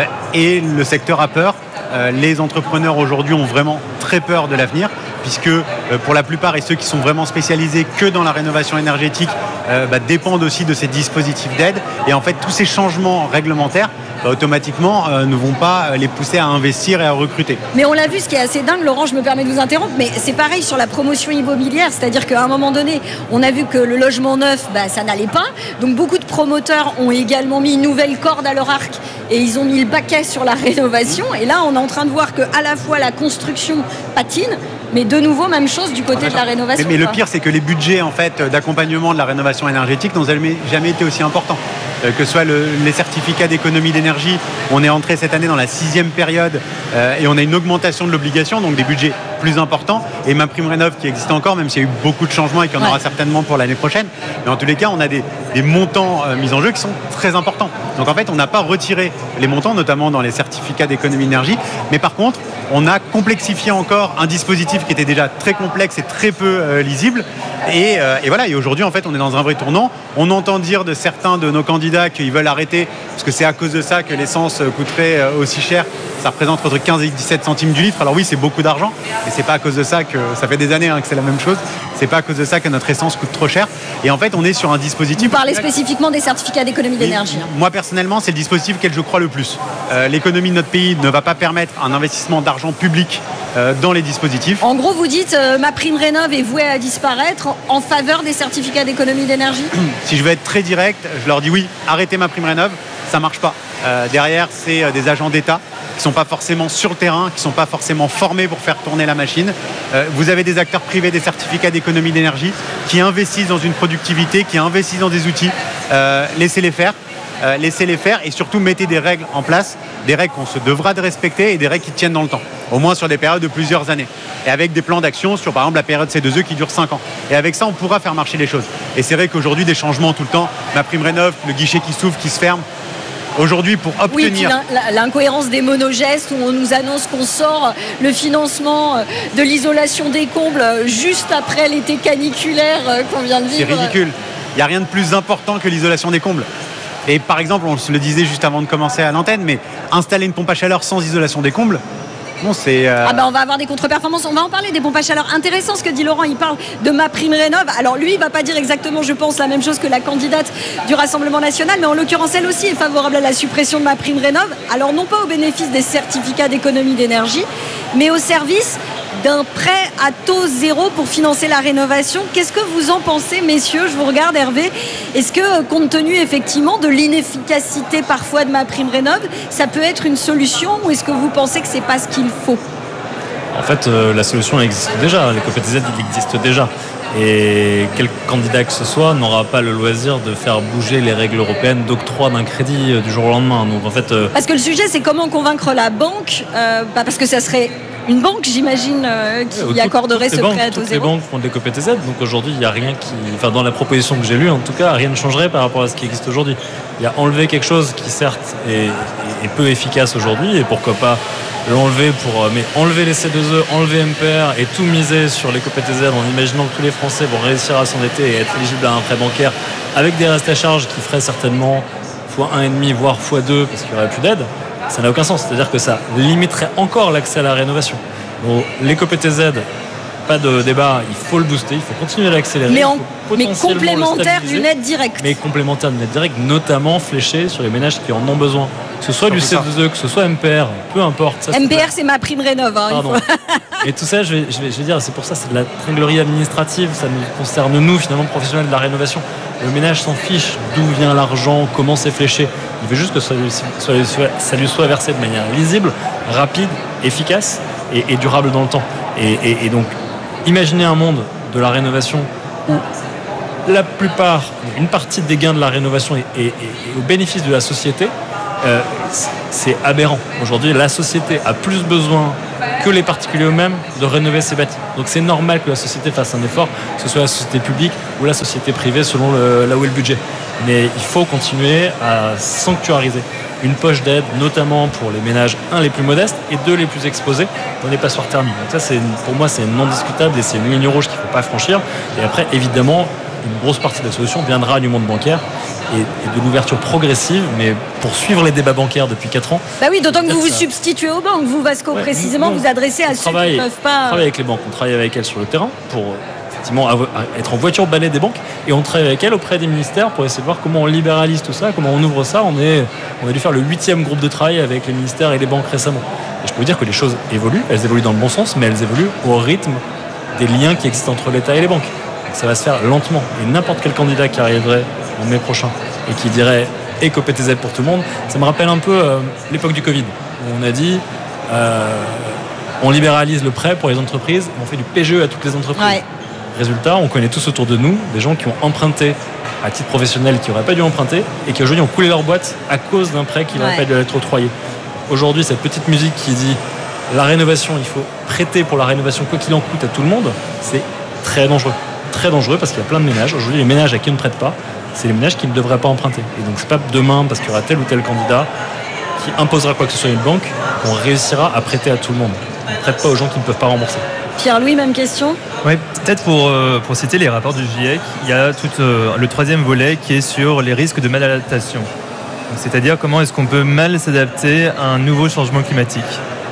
et le secteur a peur. Les entrepreneurs aujourd'hui ont vraiment très peur de l'avenir, puisque pour la plupart, et ceux qui sont vraiment spécialisés que dans la rénovation énergétique, dépendent aussi de ces dispositifs d'aide. Et en fait, tous ces changements réglementaires, automatiquement, ne vont pas les pousser à investir et à recruter. Mais on l'a vu, ce qui est assez dingue, Laurent, je me permets de vous interrompre, mais c'est pareil sur la promotion immobilière, c'est-à-dire qu'à un moment donné, on a vu que le logement neuf, ça n'allait pas. Donc beaucoup de promoteurs ont également mis une nouvelle corde à leur arc et ils ont mis le paquet sur la rénovation. Et là, on est en train de voir qu'à la fois la construction patine, mais de nouveau, même chose du côté de la rénovation. Mais le pire, c'est que les budgets en fait, d'accompagnement de la rénovation énergétique n'ont jamais été aussi importants. Que ce soit les certificats d'économie d'énergie, on est entré cette année dans la 6e période et on a une augmentation de l'obligation, donc des budgets plus importants. Et MaPrimeRénov' qui existe encore, même s'il y a eu beaucoup de changements et qu'il y en aura certainement pour l'année prochaine. Mais en tous les cas, on a des montants mis en jeu qui sont très importants. Donc en fait, on n'a pas retiré les montants, notamment dans les certificats d'économie d'énergie. Mais par contre, on a complexifié encore un dispositif qui était déjà très complexe et très peu lisible. Et voilà, et aujourd'hui, en fait, on est dans un vrai tournant. On entend dire de certains de nos candidats qu'ils veulent arrêter, parce que c'est à cause de ça que l'essence coûterait aussi cher. Ça représente entre 15 et 17 centimes du litre. Alors oui, c'est beaucoup d'argent, mais c'est pas à cause de ça que, ça fait des années que c'est la même chose, c'est pas à cause de ça que notre essence coûte trop cher. Et en fait, on est sur un dispositif... Vous parlez spécifiquement des certificats d'économie d'énergie. Moi, personnellement, c'est le dispositif auquel je crois le plus. L'économie de notre pays ne va pas permettre un investissement d'argent public dans les dispositifs. En gros, vous dites MaPrimeRénov' est vouée à disparaître en faveur des certificats d'économie d'énergie? Si je veux être très direct, je leur dis oui, arrêtez MaPrimeRénov', ça marche pas. Derrière, c'est des agents d'État qui ne sont pas forcément sur le terrain, qui ne sont pas forcément formés pour faire tourner la machine. Vous avez des acteurs privés des certificats d'économie d'énergie qui investissent dans une productivité, qui investissent dans des outils. Laissez-les faire. Laissez-les faire et surtout mettez des règles en place, des règles qu'on se devra de respecter et des règles qui tiennent dans le temps, au moins sur des périodes de plusieurs années. Et avec des plans d'action sur par exemple la période C2E qui dure 5 ans. Et avec ça, on pourra faire marcher les choses. Et c'est vrai qu'aujourd'hui, des changements tout le temps, MaPrimeRénov', le guichet qui s'ouvre, qui se ferme. Aujourd'hui, pour obtenir... Oui, l'incohérence des monogestes où on nous annonce qu'on sort le financement de l'isolation des combles juste après l'été caniculaire qu'on vient de vivre. C'est ridicule. Il n'y a rien de plus important que l'isolation des combles. Et par exemple, on se le disait juste avant de commencer à l'antenne, mais installer une pompe à chaleur sans isolation des combles, bon, c'est... on va avoir des contre-performances. On va en parler des pompes à chaleur. Intéressant ce que dit Laurent. Il parle de MaPrimeRénov'. Alors lui, il ne va pas dire exactement, je pense, la même chose que la candidate du Rassemblement national, mais en l'occurrence, elle aussi est favorable à la suppression de MaPrimeRénov'. Alors non pas au bénéfice des certificats d'économie d'énergie, mais au service d'un prêt à taux zéro pour financer la rénovation. Qu'est-ce que vous en pensez, messieurs? Je vous regarde, Hervé. Est-ce que, compte tenu effectivement de l'inefficacité parfois de MaPrimeRénov', ça peut être une solution, ou est-ce que vous pensez que c'est pas ce qu'il faut? En fait, la solution elle existe déjà. L'éco-PTZ, il existe déjà. Et quel candidat que ce soit n'aura pas le loisir de faire bouger les règles européennes d'octroi d'un crédit du jour au lendemain. Donc, en fait, parce que le sujet, c'est comment convaincre la banque, parce que ça serait une banque, j'imagine, qui accorderait ce prêt à taux zéro. Toutes les banques font de l'éco-PTZ, donc aujourd'hui, il n'y a rien qui... Enfin, dans la proposition que j'ai lue, en tout cas, rien ne changerait par rapport à ce qui existe aujourd'hui. Il y a enlevé quelque chose qui, certes, est peu efficace aujourd'hui, et pourquoi pas l'enlever mais enlever les C2E, enlever MPR et tout miser sur l'éco-PTZ en imaginant que tous les Français vont réussir à s'endetter et être éligibles à un prêt bancaire avec des restes à charge qui feraient certainement x1,5 voire x2 parce qu'il n'y aurait plus d'aide, ça n'a aucun sens. C'est-à-dire que ça limiterait encore l'accès à la rénovation. Donc l'éco-PTZ, pas de débat, il faut le booster, il faut continuer à l'accélérer. Mais complémentaire d'une aide directe. Mais complémentaire d'une aide directe, notamment fléchée sur les ménages qui en ont besoin. Que ce soit du C2E, que ce soit MPR, peu importe. Ça, MPR, c'est ma prime rénov. Pardon. Et tout ça, je vais dire, c'est pour ça, c'est de la tringlerie administrative. Ça nous concerne, nous, finalement, professionnels de la rénovation. Le ménage s'en fiche d'où vient l'argent, comment c'est fléché. Il veut juste que ça lui soit versé de manière lisible, rapide, efficace et durable dans le temps. Et donc, imaginez un monde de la rénovation où une partie des gains de la rénovation est au bénéfice de la société. C'est aberrant. Aujourd'hui, la société a plus besoin que les particuliers eux-mêmes de rénover ses bâtiments. Donc c'est normal que la société fasse un effort, que ce soit la société publique ou la société privée selon là où est le budget. Mais il faut continuer à sanctuariser une poche d'aide, notamment pour les ménages, les plus modestes et les plus exposés dans les passoires thermiques. Donc ça, pour moi, c'est non discutable et c'est une ligne rouge qu'il ne faut pas franchir. Et après, évidemment, une grosse partie de la solution viendra du monde bancaire et de l'ouverture progressive, mais pour suivre les débats bancaires depuis 4 ans. Bah oui, d'autant que vous vous substituez aux banques. Vous, Vasco, précisément, vous adressez à ceux qui ne peuvent pas... On travaille avec les banques, on travaille avec elles sur le terrain pour effectivement être en voiture balai des banques, et on travaille avec elles auprès des ministères pour essayer de voir comment on libéralise tout ça, comment on ouvre ça. On a dû faire le 8e groupe de travail avec les ministères et les banques récemment. Et je peux vous dire que les choses évoluent, elles évoluent dans le bon sens, mais elles évoluent au rythme des liens qui existent entre l'État et les banques. Ça va se faire lentement. Et n'importe quel candidat qui arriverait en mai prochain et qui dirait éco-PTZ pour tout le monde, ça me rappelle un peu l'époque du Covid, où on a dit on libéralise le prêt pour les entreprises et on fait du PGE à toutes les entreprises. Ouais. Résultat, on connaît tous autour de nous des gens qui ont emprunté à titre professionnel, qui n'auraient pas dû emprunter et qui aujourd'hui ont coulé leur boîte à cause d'un prêt qui n'aurait pas dû être octroyé. Aujourd'hui, cette petite musique qui dit la rénovation, il faut prêter pour la rénovation quoi qu'il en coûte à tout le monde, c'est très dangereux. Très dangereux parce qu'il y a plein de ménages. Aujourd'hui, les ménages à qui on ne prête pas, c'est les ménages qui ne devraient pas emprunter. Et donc, c'est pas demain, parce qu'il y aura tel ou tel candidat qui imposera quoi que ce soit à une banque, qu'on réussira à prêter à tout le monde. On ne prête pas aux gens qui ne peuvent pas rembourser. Pierre-Louis, même question. Oui, peut-être pour citer les rapports du GIEC, il y a tout le 3e volet qui est sur les risques de maladaptation. C'est-à-dire comment est-ce qu'on peut mal s'adapter à un nouveau changement climatique.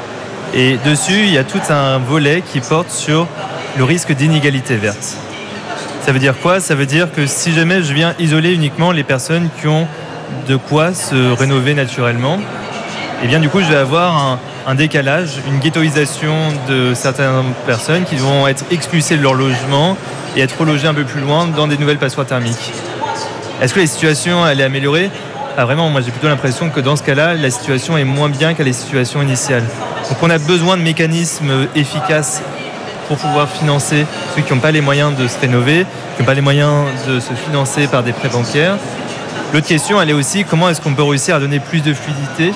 Et dessus, il y a tout un volet qui porte sur le risque d'inégalité verte. Ça veut dire quoi ? Ça veut dire que si jamais je viens isoler uniquement les personnes qui ont de quoi se rénover naturellement, et bien du coup je vais avoir un décalage, une ghettoisation de certaines personnes qui vont être expulsées de leur logement et être relogées un peu plus loin dans des nouvelles passoires thermiques. Est-ce que la situation elle est améliorée ? Vraiment, moi j'ai plutôt l'impression que dans ce cas-là, la situation est moins bien qu'à la situation initiale. Donc on a besoin de mécanismes efficaces pour pouvoir financer ceux qui n'ont pas les moyens de se rénover, qui n'ont pas les moyens de se financer par des prêts bancaires. L'autre question, elle est aussi comment est-ce qu'on peut réussir à donner plus de fluidité.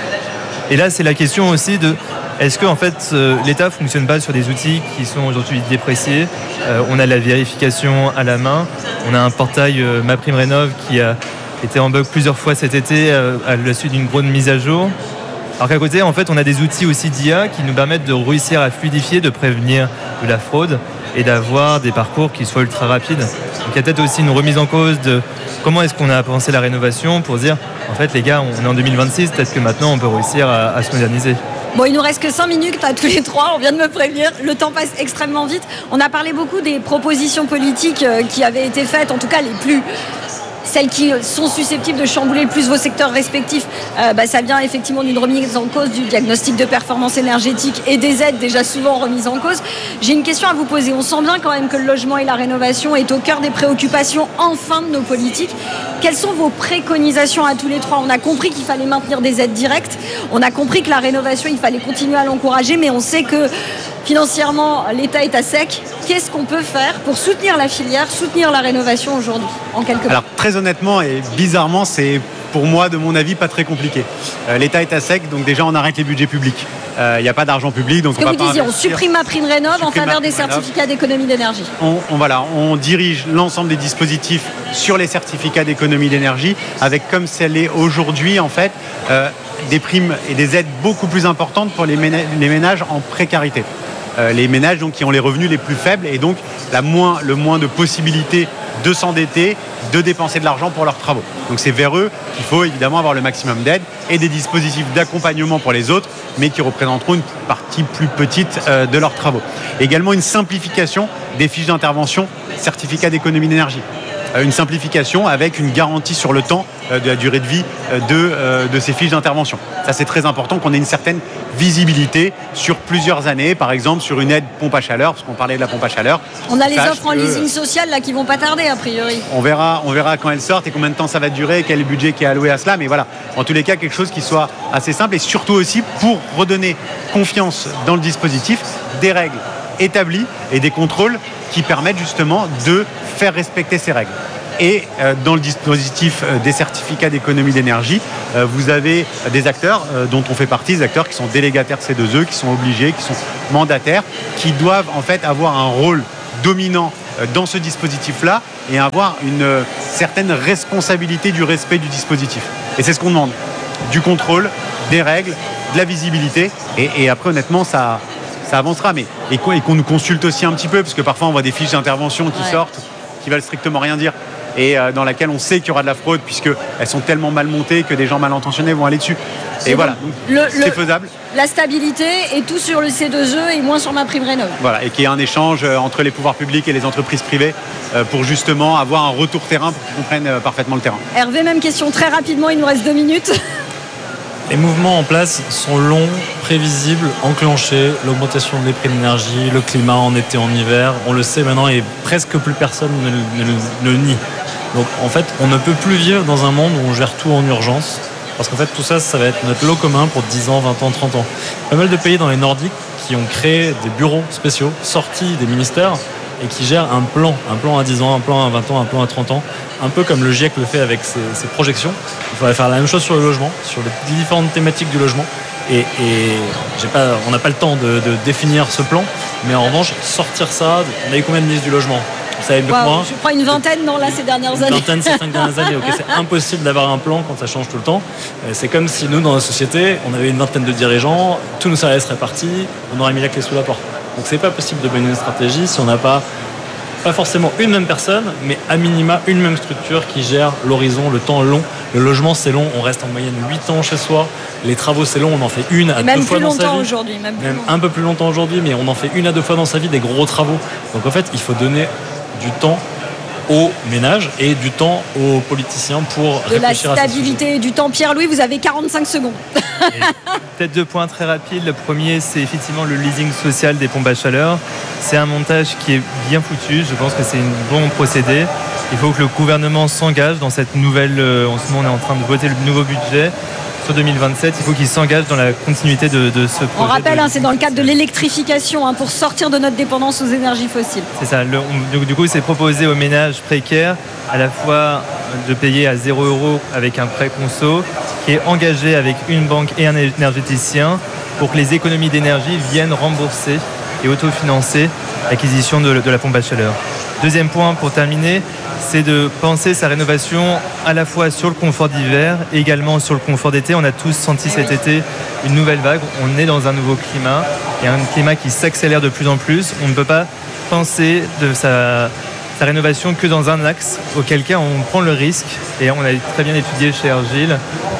Et là, c'est la question aussi de est-ce que en fait, l'État ne fonctionne pas sur des outils qui sont aujourd'hui dépréciés. On a la vérification à la main, on a un portail MaPrimeRénov qui a été en bug plusieurs fois cet été à la suite d'une grande mise à jour. Alors qu'à côté, en fait, on a des outils aussi d'IA qui nous permettent de réussir à fluidifier, de prévenir de la fraude et d'avoir des parcours qui soient ultra rapides. Donc il y a peut-être aussi une remise en cause de comment est-ce qu'on a pensé la rénovation pour dire, en fait, les gars, on est en 2026, peut-être que maintenant, on peut réussir à se moderniser. Bon, il nous reste que 5 minutes à tous les trois, on vient de me prévenir, le temps passe extrêmement vite. On a parlé beaucoup des propositions politiques qui avaient été faites, en tout cas celles qui sont susceptibles de chambouler le plus vos secteurs respectifs, ça vient effectivement d'une remise en cause du diagnostic de performance énergétique et des aides déjà souvent remises en cause. J'ai une question à vous poser. On sent bien quand même que le logement et la rénovation est au cœur des préoccupations enfin de nos politiques. Quelles sont vos préconisations à tous les trois ? On a compris qu'il fallait maintenir des aides directes. On a compris que la rénovation, il fallait continuer à l'encourager, mais on sait que financièrement, l'État est à sec. Qu'est-ce qu'on peut faire pour soutenir la filière, soutenir la rénovation aujourd'hui, en quelques mots ? Alors, très honnêtement et bizarrement, c'est pour moi, de mon avis, pas très compliqué. L'État est à sec, donc déjà, on arrête les budgets publics. Il n'y a pas d'argent public, donc on va pas investir. On supprime MaPrimeRénov en faveur des certificats d'économie d'énergie. On dirige l'ensemble des dispositifs sur les certificats d'économie d'énergie, avec, comme c'est l'est aujourd'hui, en fait, des primes et des aides beaucoup plus importantes pour les ménages en précarité. Les ménages donc, qui ont les revenus les plus faibles et donc le moins de possibilités de s'endetter, de dépenser de l'argent pour leurs travaux. Donc c'est vers eux qu'il faut évidemment avoir le maximum d'aide et des dispositifs d'accompagnement pour les autres, mais qui représenteront une partie plus petite de leurs travaux. Également une simplification des fiches d'intervention, certificat d'économie d'énergie. Une simplification avec une garantie sur le temps de la durée de vie de ces fiches d'intervention. Ça, c'est très important qu'on ait une certaine visibilité sur plusieurs années, par exemple sur une aide pompe à chaleur, parce qu'on parlait de la pompe à chaleur. On a les offres en leasing social là qui vont pas tarder a priori. On verra quand elles sortent et combien de temps ça va durer, quel est le budget qui est alloué à cela, mais voilà, en tous les cas quelque chose qui soit assez simple et surtout aussi pour redonner confiance dans le dispositif, des règles établies et des contrôles qui permettent justement de faire respecter ces règles. Et dans le dispositif des certificats d'économie d'énergie, vous avez des acteurs dont on fait partie, des acteurs qui sont délégataires C2E, qui sont obligés, qui sont mandataires, qui doivent en fait avoir un rôle dominant dans ce dispositif-là et avoir une certaine responsabilité du respect du dispositif. Et c'est ce qu'on demande. Du contrôle, des règles, de la visibilité. Et après, honnêtement, ça avancera. Mais, et qu'on nous consulte aussi un petit peu, parce que parfois, on voit des fiches d'intervention qui sortent, qui veulent strictement rien dire. Et dans laquelle on sait qu'il y aura de la fraude puisqu'elles sont tellement mal montées que des gens mal intentionnés vont aller dessus. Et voilà, c'est faisable. La stabilité et tout sur le C2E et moins sur ma prime rénov. Voilà, et qu'il y ait un échange entre les pouvoirs publics et les entreprises privées pour justement avoir un retour terrain pour qu'ils comprennent parfaitement le terrain. Hervé, même question très rapidement, il nous reste 2 minutes. Les mouvements en place sont longs, prévisibles, enclenchés, l'augmentation des prix de l'énergie, le climat en été, en hiver, on le sait maintenant et presque plus personne ne le nie. Donc en fait, on ne peut plus vivre dans un monde où on gère tout en urgence, parce qu'en fait tout ça, ça va être notre lot commun pour 10 ans, 20 ans, 30 ans. Pas mal de pays dans les Nordiques qui ont créé des bureaux spéciaux, sortis des ministères, et qui gèrent un plan à 10 ans, un plan à 20 ans, un plan à 30 ans, un peu comme le GIEC le fait avec ses projections. Il faudrait faire la même chose sur le logement, sur les différentes thématiques du logement. Et on n'a pas le temps de définir ce plan, mais en revanche, sortir ça, on a eu combien de ministres du logement ? Vous savez mieux que moi. Je crois une vingtaine ces dernières années. Une vingtaine ces 5 dernières années. Okay, c'est impossible d'avoir un plan quand ça change tout le temps. C'est comme si nous, dans la société, on avait une vingtaine de dirigeants, tous nos salariés seraient partis, on aurait mis la clé sous la porte. Donc c'est pas possible de mener une stratégie si on n'a pas forcément une même personne, mais à minima une même structure qui gère l'horizon, le temps long. Le logement c'est long, on reste en moyenne 8 ans chez soi. Les travaux c'est long, on en fait 1 à 2 fois dans sa vie. Même un peu plus longtemps aujourd'hui, mais on en fait 1 à 2 fois dans sa vie des gros travaux. Donc en fait, il faut donner du temps aux ménages et du temps aux politiciens pour réfléchir à ça. De la stabilité et du temps. Pierre-Louis, vous avez 45 secondes. Peut-être 2 points très rapides. Le premier, c'est effectivement le leasing social des pompes à chaleur. C'est un montage qui est bien foutu. Je pense que c'est un bon procédé. Il faut que le gouvernement s'engage dans cette nouvelle... en ce moment, on est en train de voter le nouveau budget. Sur 2027, il faut qu'il s'engage dans la continuité de ce projet. On rappelle, c'est dans le cadre de l'électrification pour sortir de notre dépendance aux énergies fossiles. C'est ça. Du coup, c'est proposé aux ménages précaires à la fois de payer à 0 € avec un prêt conso qui est engagé avec une banque et un énergéticien pour que les économies d'énergie viennent rembourser et autofinancer l'acquisition de la pompe à chaleur. Deuxième point pour terminer, c'est de penser sa rénovation à la fois sur le confort d'hiver et également sur le confort d'été. On a tous senti cet été une nouvelle vague. On est dans un nouveau climat et un climat qui s'accélère de plus en plus. On ne peut pas penser de sa rénovation que dans un axe, auquel cas on prend le risque, et on a très bien étudié chez Hergile,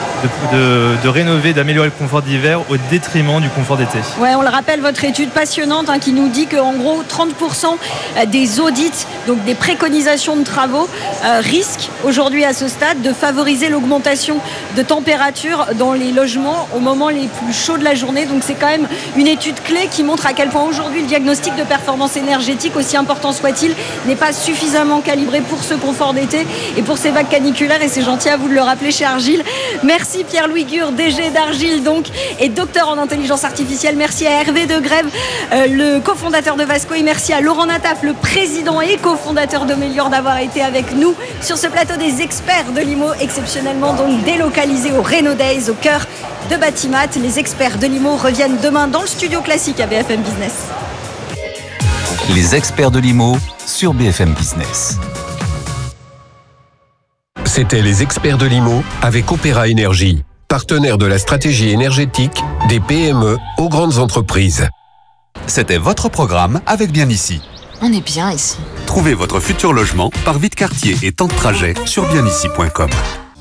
de rénover, d'améliorer le confort d'hiver au détriment du confort d'été. Ouais, on le rappelle, votre étude passionnante qui nous dit qu'en gros 30% des audits, donc des préconisations de travaux, risquent aujourd'hui à ce stade de favoriser l'augmentation de température dans les logements au moment les plus chauds de la journée. Donc c'est quand même une étude clé qui montre à quel point aujourd'hui le diagnostic de performance énergétique, aussi important soit-il, n'est pas suffisamment calibré pour ce confort d'été et pour ces vagues caniculaires, et c'est gentil à vous de le rappeler chez Hergile. Merci Pierre-Louis Gure, DG d'Hergile et docteur en intelligence artificielle. Merci à Hervé de Grève, le cofondateur de Vasco, et merci à Laurent Nataf, le président et cofondateur de Mélior, d'avoir été avec nous sur ce plateau des experts de l'IMO, exceptionnellement délocalisé au Reno Days, au cœur de Batimat. Les experts de l'IMO reviennent demain dans le studio classique à BFM Business. Les experts de l'IMO sur BFM Business. C'était les experts de l'IMO avec Opéra Énergie, partenaire de la stratégie énergétique des PME aux grandes entreprises. C'était votre programme avec Bien Ici. On est bien ici. Trouvez votre futur logement par vie de quartier et temps de trajet sur bienici.com.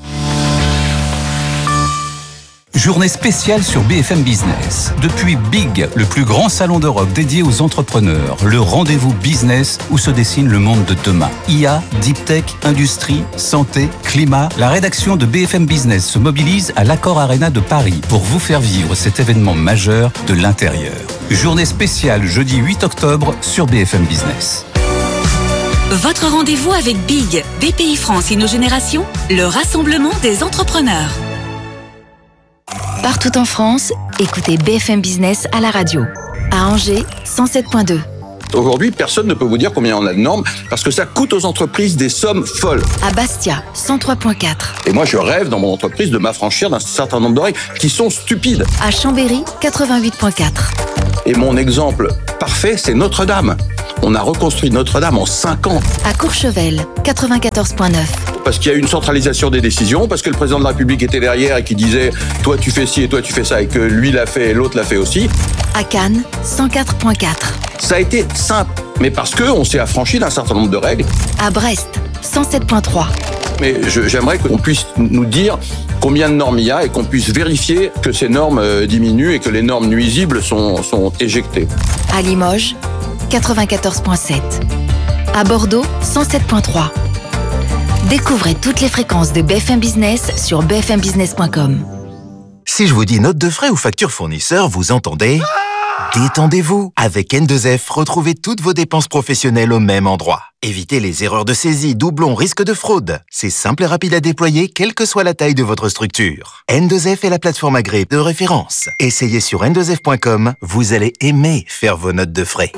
Journée spéciale sur BFM Business. Depuis Big, le plus grand salon d'Europe dédié aux entrepreneurs, le rendez-vous business où se dessine le monde de demain. IA, Deep Tech, industrie, santé, climat. La rédaction de BFM Business se mobilise à l'Accor Arena de Paris pour vous faire vivre cet événement majeur de l'intérieur. Journée spéciale jeudi 8 octobre sur BFM Business. Votre rendez-vous avec Big, BPI France InnoGénération, le rassemblement des entrepreneurs. Partout en France, écoutez BFM Business à la radio. À Angers, 107.2. Aujourd'hui, personne ne peut vous dire combien on a de normes parce que ça coûte aux entreprises des sommes folles. À Bastia, 103.4. Et moi, je rêve dans mon entreprise de m'affranchir d'un certain nombre de règles qui sont stupides. À Chambéry, 88.4. Et mon exemple parfait, c'est Notre-Dame. On a reconstruit Notre-Dame en 5 ans. À Courchevel, 94.9. Parce qu'il y a eu une centralisation des décisions, parce que le président de la République était derrière et qui disait « toi tu fais ci et toi tu fais ça » et que lui l'a fait et l'autre l'a fait aussi. À Cannes, 104.4. Ça a été simple, mais parce qu'on s'est affranchi d'un certain nombre de règles. À Brest, 107.3. Mais j'aimerais qu'on puisse nous dire combien de normes il y a et qu'on puisse vérifier que ces normes diminuent et que les normes nuisibles sont éjectées. À Limoges, 94.7. À Bordeaux, 107.3. Découvrez toutes les fréquences de BFM Business sur bfmbusiness.com. Si je vous dis note de frais ou facture fournisseur, vous entendez ? Détendez-vous. Avec N2F, retrouvez toutes vos dépenses professionnelles au même endroit. Évitez les erreurs de saisie, doublons, risques de fraude. C'est simple et rapide à déployer, quelle que soit la taille de votre structure. N2F est la plateforme agréée de référence. Essayez sur n2f.com, vous allez aimer faire vos notes de frais.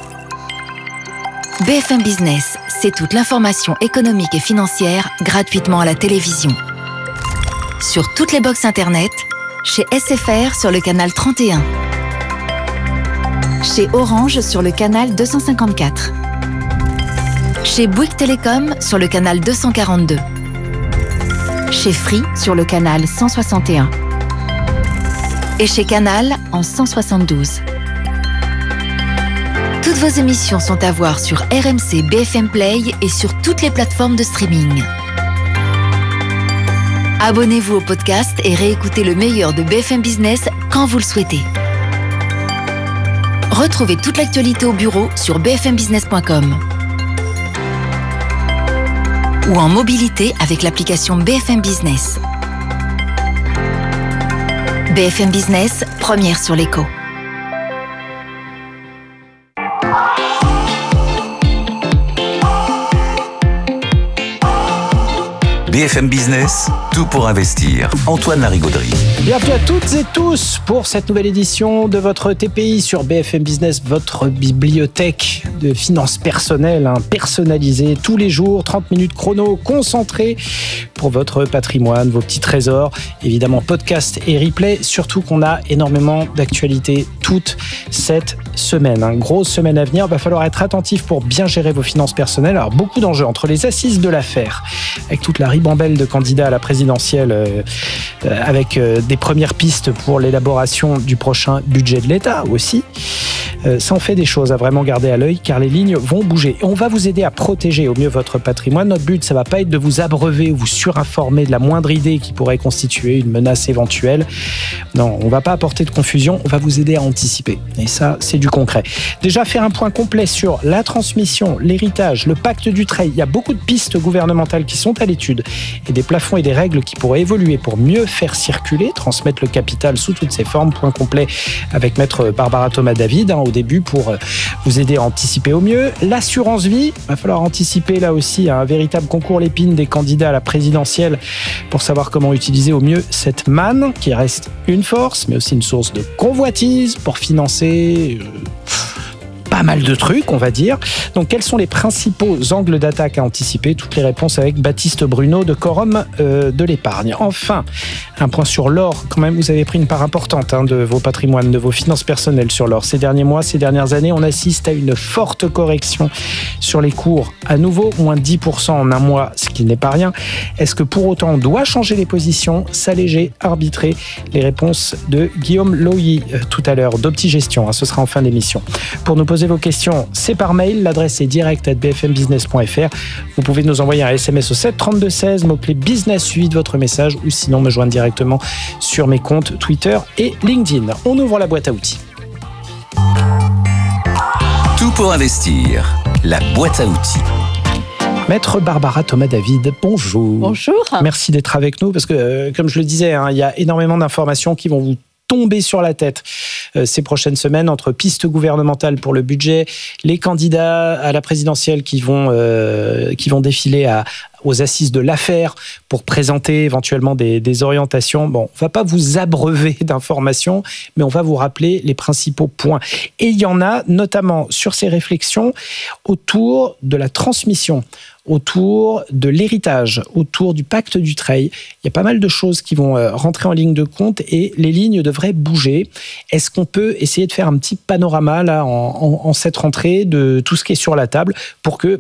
BFM Business, c'est toute l'information économique et financière gratuitement à la télévision. Sur toutes les box internet, chez SFR sur le canal 31. Chez Orange sur le canal 254. Chez Bouygues Télécom sur le canal 242. Chez Free sur le canal 161. Et chez Canal en 172. Toutes vos émissions sont à voir sur RMC BFM Play et sur toutes les plateformes de streaming. Abonnez-vous au podcast et réécoutez le meilleur de BFM Business quand vous le souhaitez. Retrouvez toute l'actualité au bureau sur bfmbusiness.com ou en mobilité avec l'application BFM Business. BFM Business, première sur l'écho. BFM Business, tout pour investir. Antoine Larigauderie. Bienvenue à toutes et tous pour cette nouvelle édition de votre TPI sur BFM Business, votre bibliothèque de finances personnelles, personnalisée tous les jours, 30 minutes chrono, concentré pour votre patrimoine, vos petits trésors, évidemment podcast et replay, surtout qu'on a énormément d'actualités toute cette semaine. Grosse semaine à venir, il va falloir être attentif pour bien gérer vos finances personnelles. Alors beaucoup d'enjeux entre les assises de l'affaire, avec toute la ribambelle de candidats à la présidentielle, avec des premières pistes pour l'élaboration du prochain budget de l'État aussi. Ça en fait des choses à vraiment garder à l'œil car les lignes vont bouger. Et on va vous aider à protéger au mieux votre patrimoine. Notre but, ça va pas être de vous abreuver ou vous surinformer de la moindre idée qui pourrait constituer une menace éventuelle. Non, on va pas apporter de confusion, on va vous aider à anticiper. Et ça, c'est du concret. Déjà, faire un point complet sur la transmission, l'héritage, le pacte du trade. Il y a beaucoup de pistes gouvernementales qui sont à l'étude et des plafonds et des règles qui pourraient évoluer pour mieux faire circuler, transmettre le capital sous toutes ses formes. Point complet avec maître Barbara Thomas-David au début pour vous aider à anticiper au mieux. L'assurance vie, il va falloir anticiper là aussi un véritable concours l'épine des candidats à la présidentielle pour savoir comment utiliser au mieux cette manne qui reste une force mais aussi une source de convoitise pour financer pas mal de trucs, on va dire. Donc, quels sont les principaux angles d'attaque à anticiper? Toutes les réponses avec Baptiste Bruno de Quorum de l'épargne. Enfin, un point sur l'or. Quand même, vous avez pris une part importante de vos patrimoines, de vos finances personnelles sur l'or. Ces derniers mois, ces dernières années, on assiste à une forte correction sur les cours. À nouveau, moins de 10% en un mois, ce qui n'est pas rien. Est-ce que pour autant, on doit changer les positions, s'alléger, arbitrer? Les réponses de Guillaume Lowy tout à l'heure, d'Optigestion. Ce sera en fin d'émission. Pour nous poser poser vos questions, c'est par mail. L'adresse est direct@bfmbusiness.fr. Vous pouvez nous envoyer un SMS au 7 32 16, mot-clé business, suivi de votre message, ou sinon me joindre directement sur mes comptes Twitter et LinkedIn. On ouvre la boîte à outils. Tout pour investir. La boîte à outils. Maître Barbara Thomas-David, bonjour. Bonjour. Merci d'être avec nous parce que, comme je le disais, il y a énormément d'informations qui vont vous tomber sur la tête ces prochaines semaines entre pistes gouvernementales pour le budget, les candidats à la présidentielle qui vont défiler aux assises de l'affaire pour présenter éventuellement des orientations. Bon, on va pas vous abreuver d'informations, mais on va vous rappeler les principaux points. Et il y en a notamment sur ces réflexions autour de la transmission, autour de l'héritage, autour du pacte Dutreil. Il y a pas mal de choses qui vont rentrer en ligne de compte et les lignes devraient bouger. Est-ce qu'on peut essayer de faire un petit panorama là en cette rentrée de tout ce qui est sur la table pour que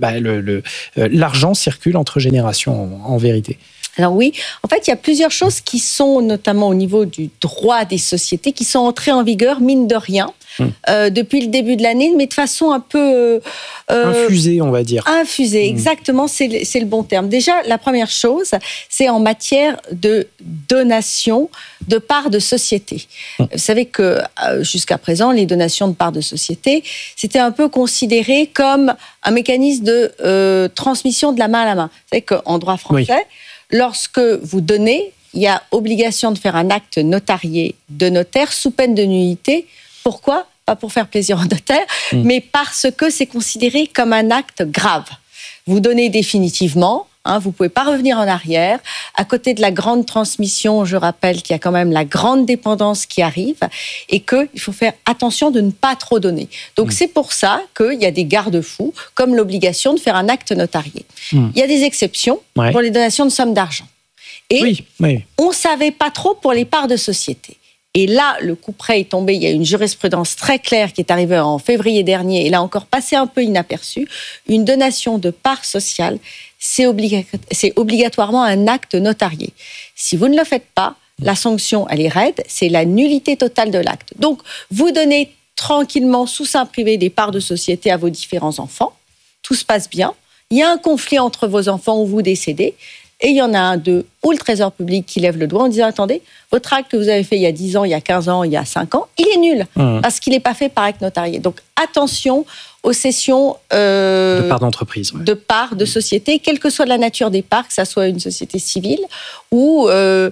l'argent circule entre générations en vérité? Alors oui, en fait, il y a plusieurs choses qui sont, notamment au niveau du droit des sociétés, qui sont entrées en vigueur, mine de rien, depuis le début de l'année, mais de façon un peu... infusée, on va dire. Infusée, exactement, c'est le bon terme. Déjà, la première chose, c'est en matière de donation de parts de société. Vous savez que jusqu'à présent, les donations de parts de société, c'était un peu considéré comme un mécanisme de transmission de la main à la main. Vous savez qu'en droit français, lorsque vous donnez, il y a obligation de faire un acte notarié de notaire sous peine de nullité. Pourquoi ? Pas pour faire plaisir au notaire, mais parce que c'est considéré comme un acte grave. Vous donnez définitivement, vous ne pouvez pas revenir en arrière. À côté de la grande transmission, je rappelle qu'il y a quand même la grande dépendance qui arrive et qu'il faut faire attention de ne pas trop donner. Donc c'est pour ça qu'il y a des garde-fous, comme l'obligation de faire un acte notarié. Il y a des exceptions pour les donations de sommes d'argent. Et on ne savait pas trop pour les parts de société. Et là, le coup près est tombé. Il y a une jurisprudence très claire qui est arrivée en février dernier et là encore passé un peu inaperçu. Une donation de parts sociales, c'est obligatoirement un acte notarié. Si vous ne le faites pas, la sanction, elle est raide, c'est la nullité totale de l'acte. Donc, vous donnez tranquillement, sous seing privé, des parts de société à vos différents enfants. Tout se passe bien. Il y a un conflit entre vos enfants ou vous décédez. Et il y en a un d'eux, ou le Trésor public, qui lève le doigt en disant « Attendez, votre acte que vous avez fait il y a 10 ans, il y a 15 ans, il y a 5 ans, il est nul, parce qu'il n'est pas fait par acte notarié. » Donc attention aux cessions de parts d'entreprise, de parts de société, quelle que soit la nature des parts, que ça soit une société civile ou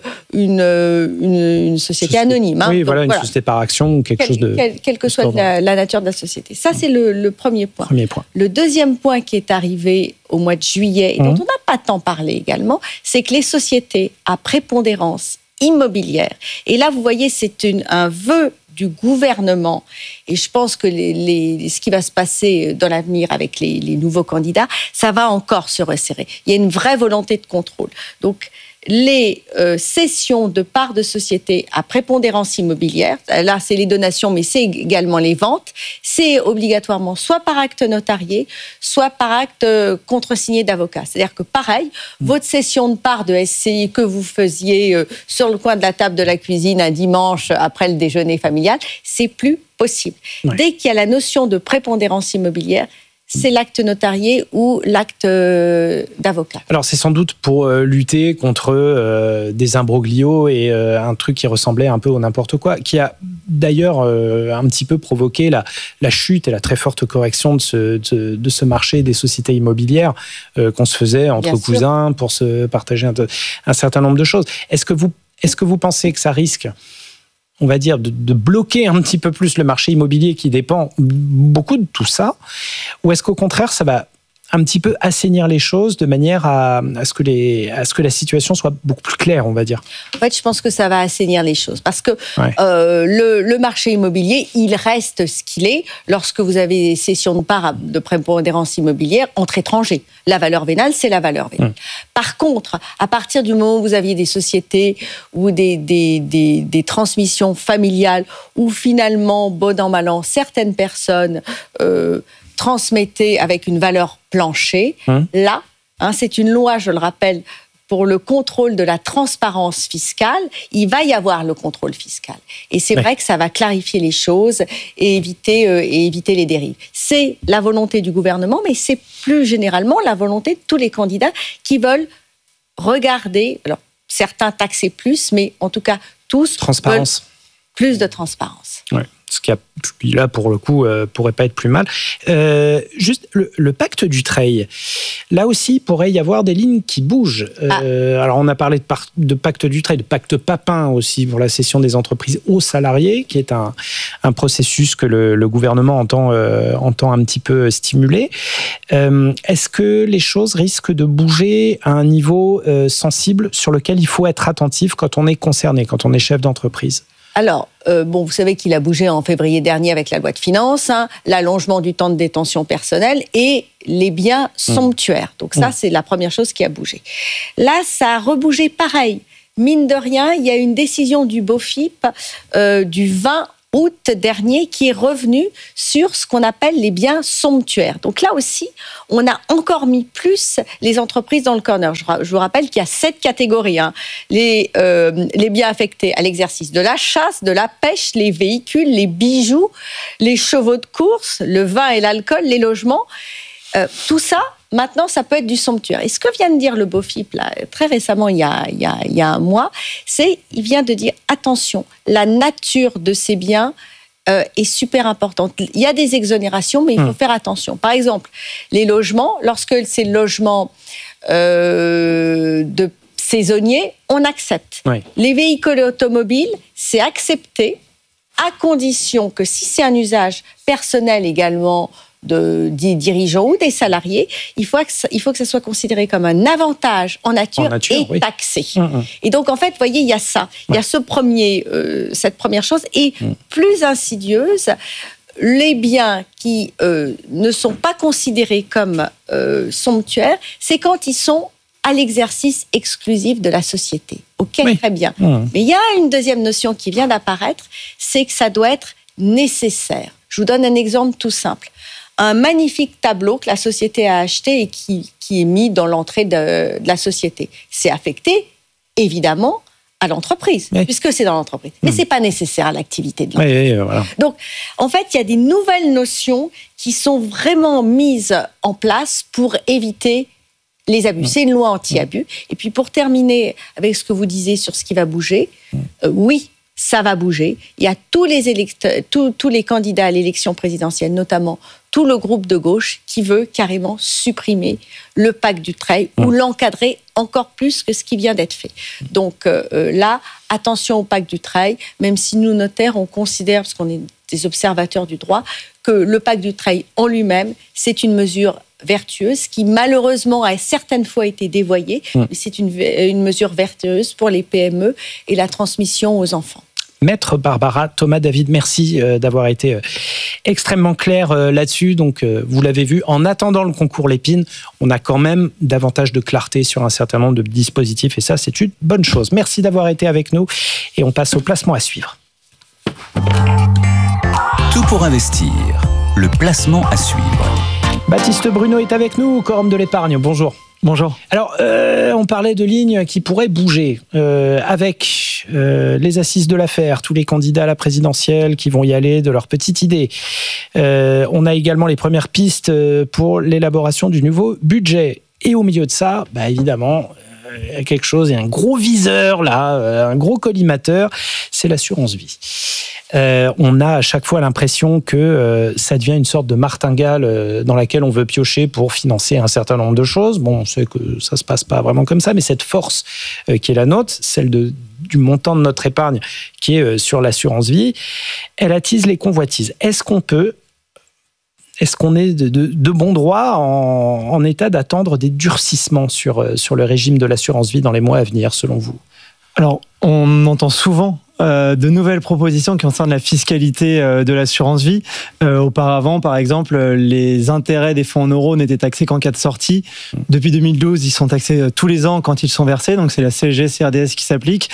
une société anonyme. Oui, donc, une société par action ou quelque chose de... Quelle que soit la nature de la société. Ça, c'est le premier point. Le deuxième point qui est arrivé au mois de juillet, et dont on n'a pas tant parlé également, c'est que les sociétés à prépondérance immobilière, et là, vous voyez, c'est un vœu du gouvernement, et je pense que ce qui va se passer dans l'avenir avec les nouveaux candidats, ça va encore se resserrer. Il y a une vraie volonté de contrôle. Donc, les cessions de parts de société à prépondérance immobilière, là c'est les donations mais c'est également les ventes, c'est obligatoirement soit par acte notarié, soit par acte contresigné d'avocat. C'est-à-dire que pareil, votre cession de parts de SCI que vous faisiez sur le coin de la table de la cuisine un dimanche après le déjeuner familial, c'est plus possible. Dès qu'il y a la notion de prépondérance immobilière, c'est l'acte notarié ou l'acte d'avocat. Alors, c'est sans doute pour lutter contre des imbroglios et un truc qui ressemblait un peu au n'importe quoi, qui a d'ailleurs un petit peu provoqué la chute et la très forte correction de ce marché des sociétés immobilières qu'on se faisait entre cousins pour se partager un certain nombre de choses. Est-ce que vous pensez que ça risque, on va dire, de bloquer un petit peu plus le marché immobilier qui dépend beaucoup de tout ça, ou est-ce qu'au contraire, ça va un petit peu assainir les choses de manière à ce que la situation soit beaucoup plus claire, on va dire? En fait, je pense que ça va assainir les choses parce que le marché immobilier, il reste ce qu'il est lorsque vous avez des cessions de parts de prépondérance immobilière entre étrangers. La valeur vénale, c'est la valeur vénale. Par contre, à partir du moment où vous aviez des sociétés ou des transmissions familiales où finalement, bon an, mal an, certaines personnes transmettaient avec une valeur plancher, là, c'est une loi, je le rappelle, pour le contrôle de la transparence fiscale, il va y avoir le contrôle fiscal. Et c'est vrai que ça va clarifier les choses et éviter les dérives. C'est la volonté du gouvernement, mais c'est plus généralement la volonté de tous les candidats qui veulent regarder, alors certains taxer plus, mais en tout cas tous transparence. Plus de transparence. Ouais. Ce qui, là, pour le coup, pourrait pas être plus mal. Juste le pacte Dutreil, là aussi, il pourrait y avoir des lignes qui bougent. Alors, on a parlé de pacte Dutreil, de pacte Papin aussi pour la cession des entreprises aux salariés, qui est un processus que le gouvernement entend un petit peu stimuler. Est-ce que les choses risquent de bouger à un niveau sensible sur lequel il faut être attentif quand on est concerné, quand on est chef d'entreprise ? Alors, vous savez qu'il a bougé en février dernier avec la loi de finances, l'allongement du temps de détention personnelle et les biens somptuaires. Donc ça, c'est la première chose qui a bougé. Là, ça a rebougé pareil. Mine de rien, il y a une décision du BOFIP du 20 août dernier qui est revenu sur ce qu'on appelle les biens somptuaires. Donc là aussi, on a encore mis plus les entreprises dans le corner. Je vous rappelle qu'il y a 7 catégories. Les biens affectés à l'exercice de la chasse, de la pêche, les véhicules, les bijoux, les chevaux de course, le vin et l'alcool, les logements. Tout ça, maintenant, ça peut être du somptuaire. Et ce que vient de dire le BOFIP, là, très récemment, il y a un mois, il vient de dire, attention, la nature de ces biens est super importante. Il y a des exonérations, mais il faut faire attention. Par exemple, les logements, lorsque c'est le logement de saisonniers, on accepte. Oui. Les véhicules automobiles, c'est accepté, à condition que si c'est un usage personnel également, des dirigeants ou des salariés, il faut que ça soit considéré comme un avantage en nature et taxé. Et donc, en fait, vous voyez, il y a ça. Il y a cette première chose. Et plus insidieuse, les biens qui ne sont pas considérés comme somptuaires, c'est quand ils sont à l'exercice exclusif de la société. Ok, très bien. Mais il y a une deuxième notion qui vient d'apparaître, c'est que ça doit être nécessaire. Je vous donne un exemple tout simple. Un magnifique tableau que la société a acheté et qui est mis dans l'entrée de la société. C'est affecté, évidemment, à l'entreprise, puisque c'est dans l'entreprise. Mais ce n'est pas nécessaire à l'activité de l'entreprise. Voilà. Donc, en fait, il y a des nouvelles notions qui sont vraiment mises en place pour éviter les abus. C'est une loi anti-abus. Et puis, pour terminer avec ce que vous disiez sur ce qui va bouger, oui, ça va bouger. Il y a tous les candidats à l'élection présidentielle, notamment tout le groupe de gauche, qui veut carrément supprimer le pacte Dutreil ou l'encadrer encore plus que ce qui vient d'être fait. Donc là, attention au pacte Dutreil, même si nous, notaires, on considère, parce qu'on est des observateurs du droit, que le pacte Dutreil en lui-même, c'est une mesure vertueuse qui malheureusement a certaines fois été dévoyée, mais c'est une mesure vertueuse pour les PME et la transmission aux enfants. Maître Barbara Thomas-David, merci d'avoir été extrêmement clair là-dessus. Donc, vous l'avez vu, en attendant le concours Lépine, on a quand même davantage de clarté sur un certain nombre de dispositifs et ça, c'est une bonne chose. Merci d'avoir été avec nous et on passe au placement à suivre. Tout pour investir, le placement à suivre. Baptiste Bruno est avec nous au Quorum de l'épargne. Bonjour. Bonjour. Alors, on parlait de lignes qui pourraient bouger avec les assises de l'affaire, tous les candidats à la présidentielle qui vont y aller de leur petite idée. On a également les premières pistes pour l'élaboration du nouveau budget. Et au milieu de ça, évidemment, il y a quelque chose, il y a un gros viseur là, un gros collimateur, c'est l'assurance vie. On a à chaque fois l'impression que ça devient une sorte de martingale dans laquelle on veut piocher pour financer un certain nombre de choses. Bon, on sait que ça se passe pas vraiment comme ça, mais cette force qui est la nôtre, celle du montant de notre épargne qui est sur l'assurance vie, elle attise les convoitises. Est-ce qu'on est de bon droit en état d'attendre des durcissements sur le régime de l'assurance vie dans les mois à venir, selon vous ? Alors, on entend souvent de nouvelles propositions qui concernent la fiscalité de l'assurance vie. Auparavant, par exemple, les intérêts des fonds en euros n'étaient taxés qu'en cas de sortie. Depuis 2012, ils sont taxés tous les ans quand ils sont versés, donc c'est la CSG-CRDS qui s'applique.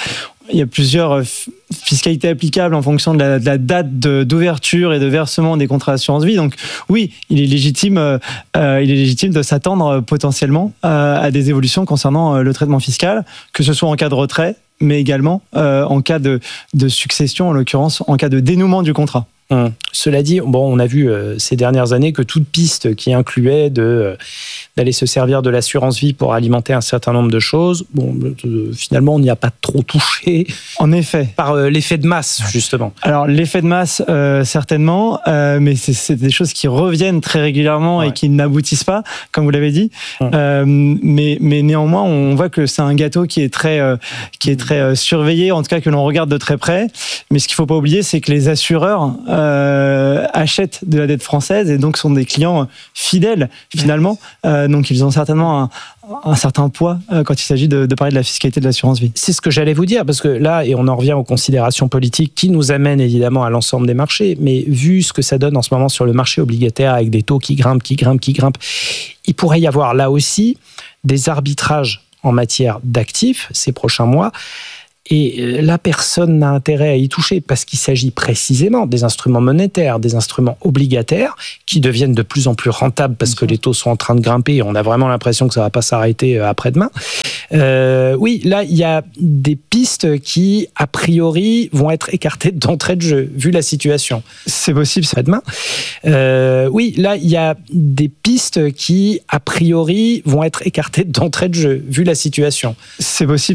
Il y a plusieurs fiscalités applicables en fonction de la date d'ouverture et de versement des contrats d'assurance vie. Donc oui, il est légitime de s'attendre potentiellement à des évolutions concernant le traitement fiscal, que ce soit en cas de retrait, mais également en cas de succession, en l'occurrence en cas de dénouement du contrat. Cela dit, on a vu ces dernières années que toute piste qui incluait d'aller se servir de l'assurance vie pour alimenter un certain nombre de choses, finalement, on n'y a pas trop touché. En effet. Par l'effet de masse, justement. Alors, l'effet de masse, certainement, mais c'est des choses qui reviennent très régulièrement et qui n'aboutissent pas, comme vous l'avez dit. Mais néanmoins, on voit que c'est un gâteau qui est très surveillé, en tout cas que l'on regarde de très près. Mais ce qu'il ne faut pas oublier, c'est que les assureurs achètent de la dette française et donc sont des clients fidèles finalement. Donc ils ont certainement un certain poids quand il s'agit de parler de la fiscalité de l'assurance vie. C'est ce que j'allais vous dire, parce que là, et on en revient aux considérations politiques qui nous amènent évidemment à l'ensemble des marchés, mais vu ce que ça donne en ce moment sur le marché obligataire avec des taux qui grimpent, il pourrait y avoir là aussi des arbitrages en matière d'actifs ces prochains mois. Et là, personne n'a intérêt à y toucher parce qu'il s'agit précisément des instruments monétaires, des instruments obligataires qui deviennent de plus en plus rentables parce que les taux sont en train de grimper et on a vraiment l'impression que ça ne va pas s'arrêter après-demain. Oui, là, il y a des pistes qui, a priori, vont être écartées d'entrée de jeu, vu la situation. C'est possible, c'est après-demain. Oui, là, il y a des pistes qui, a priori, vont être écartées d'entrée de jeu, vu la situation. C'est possible.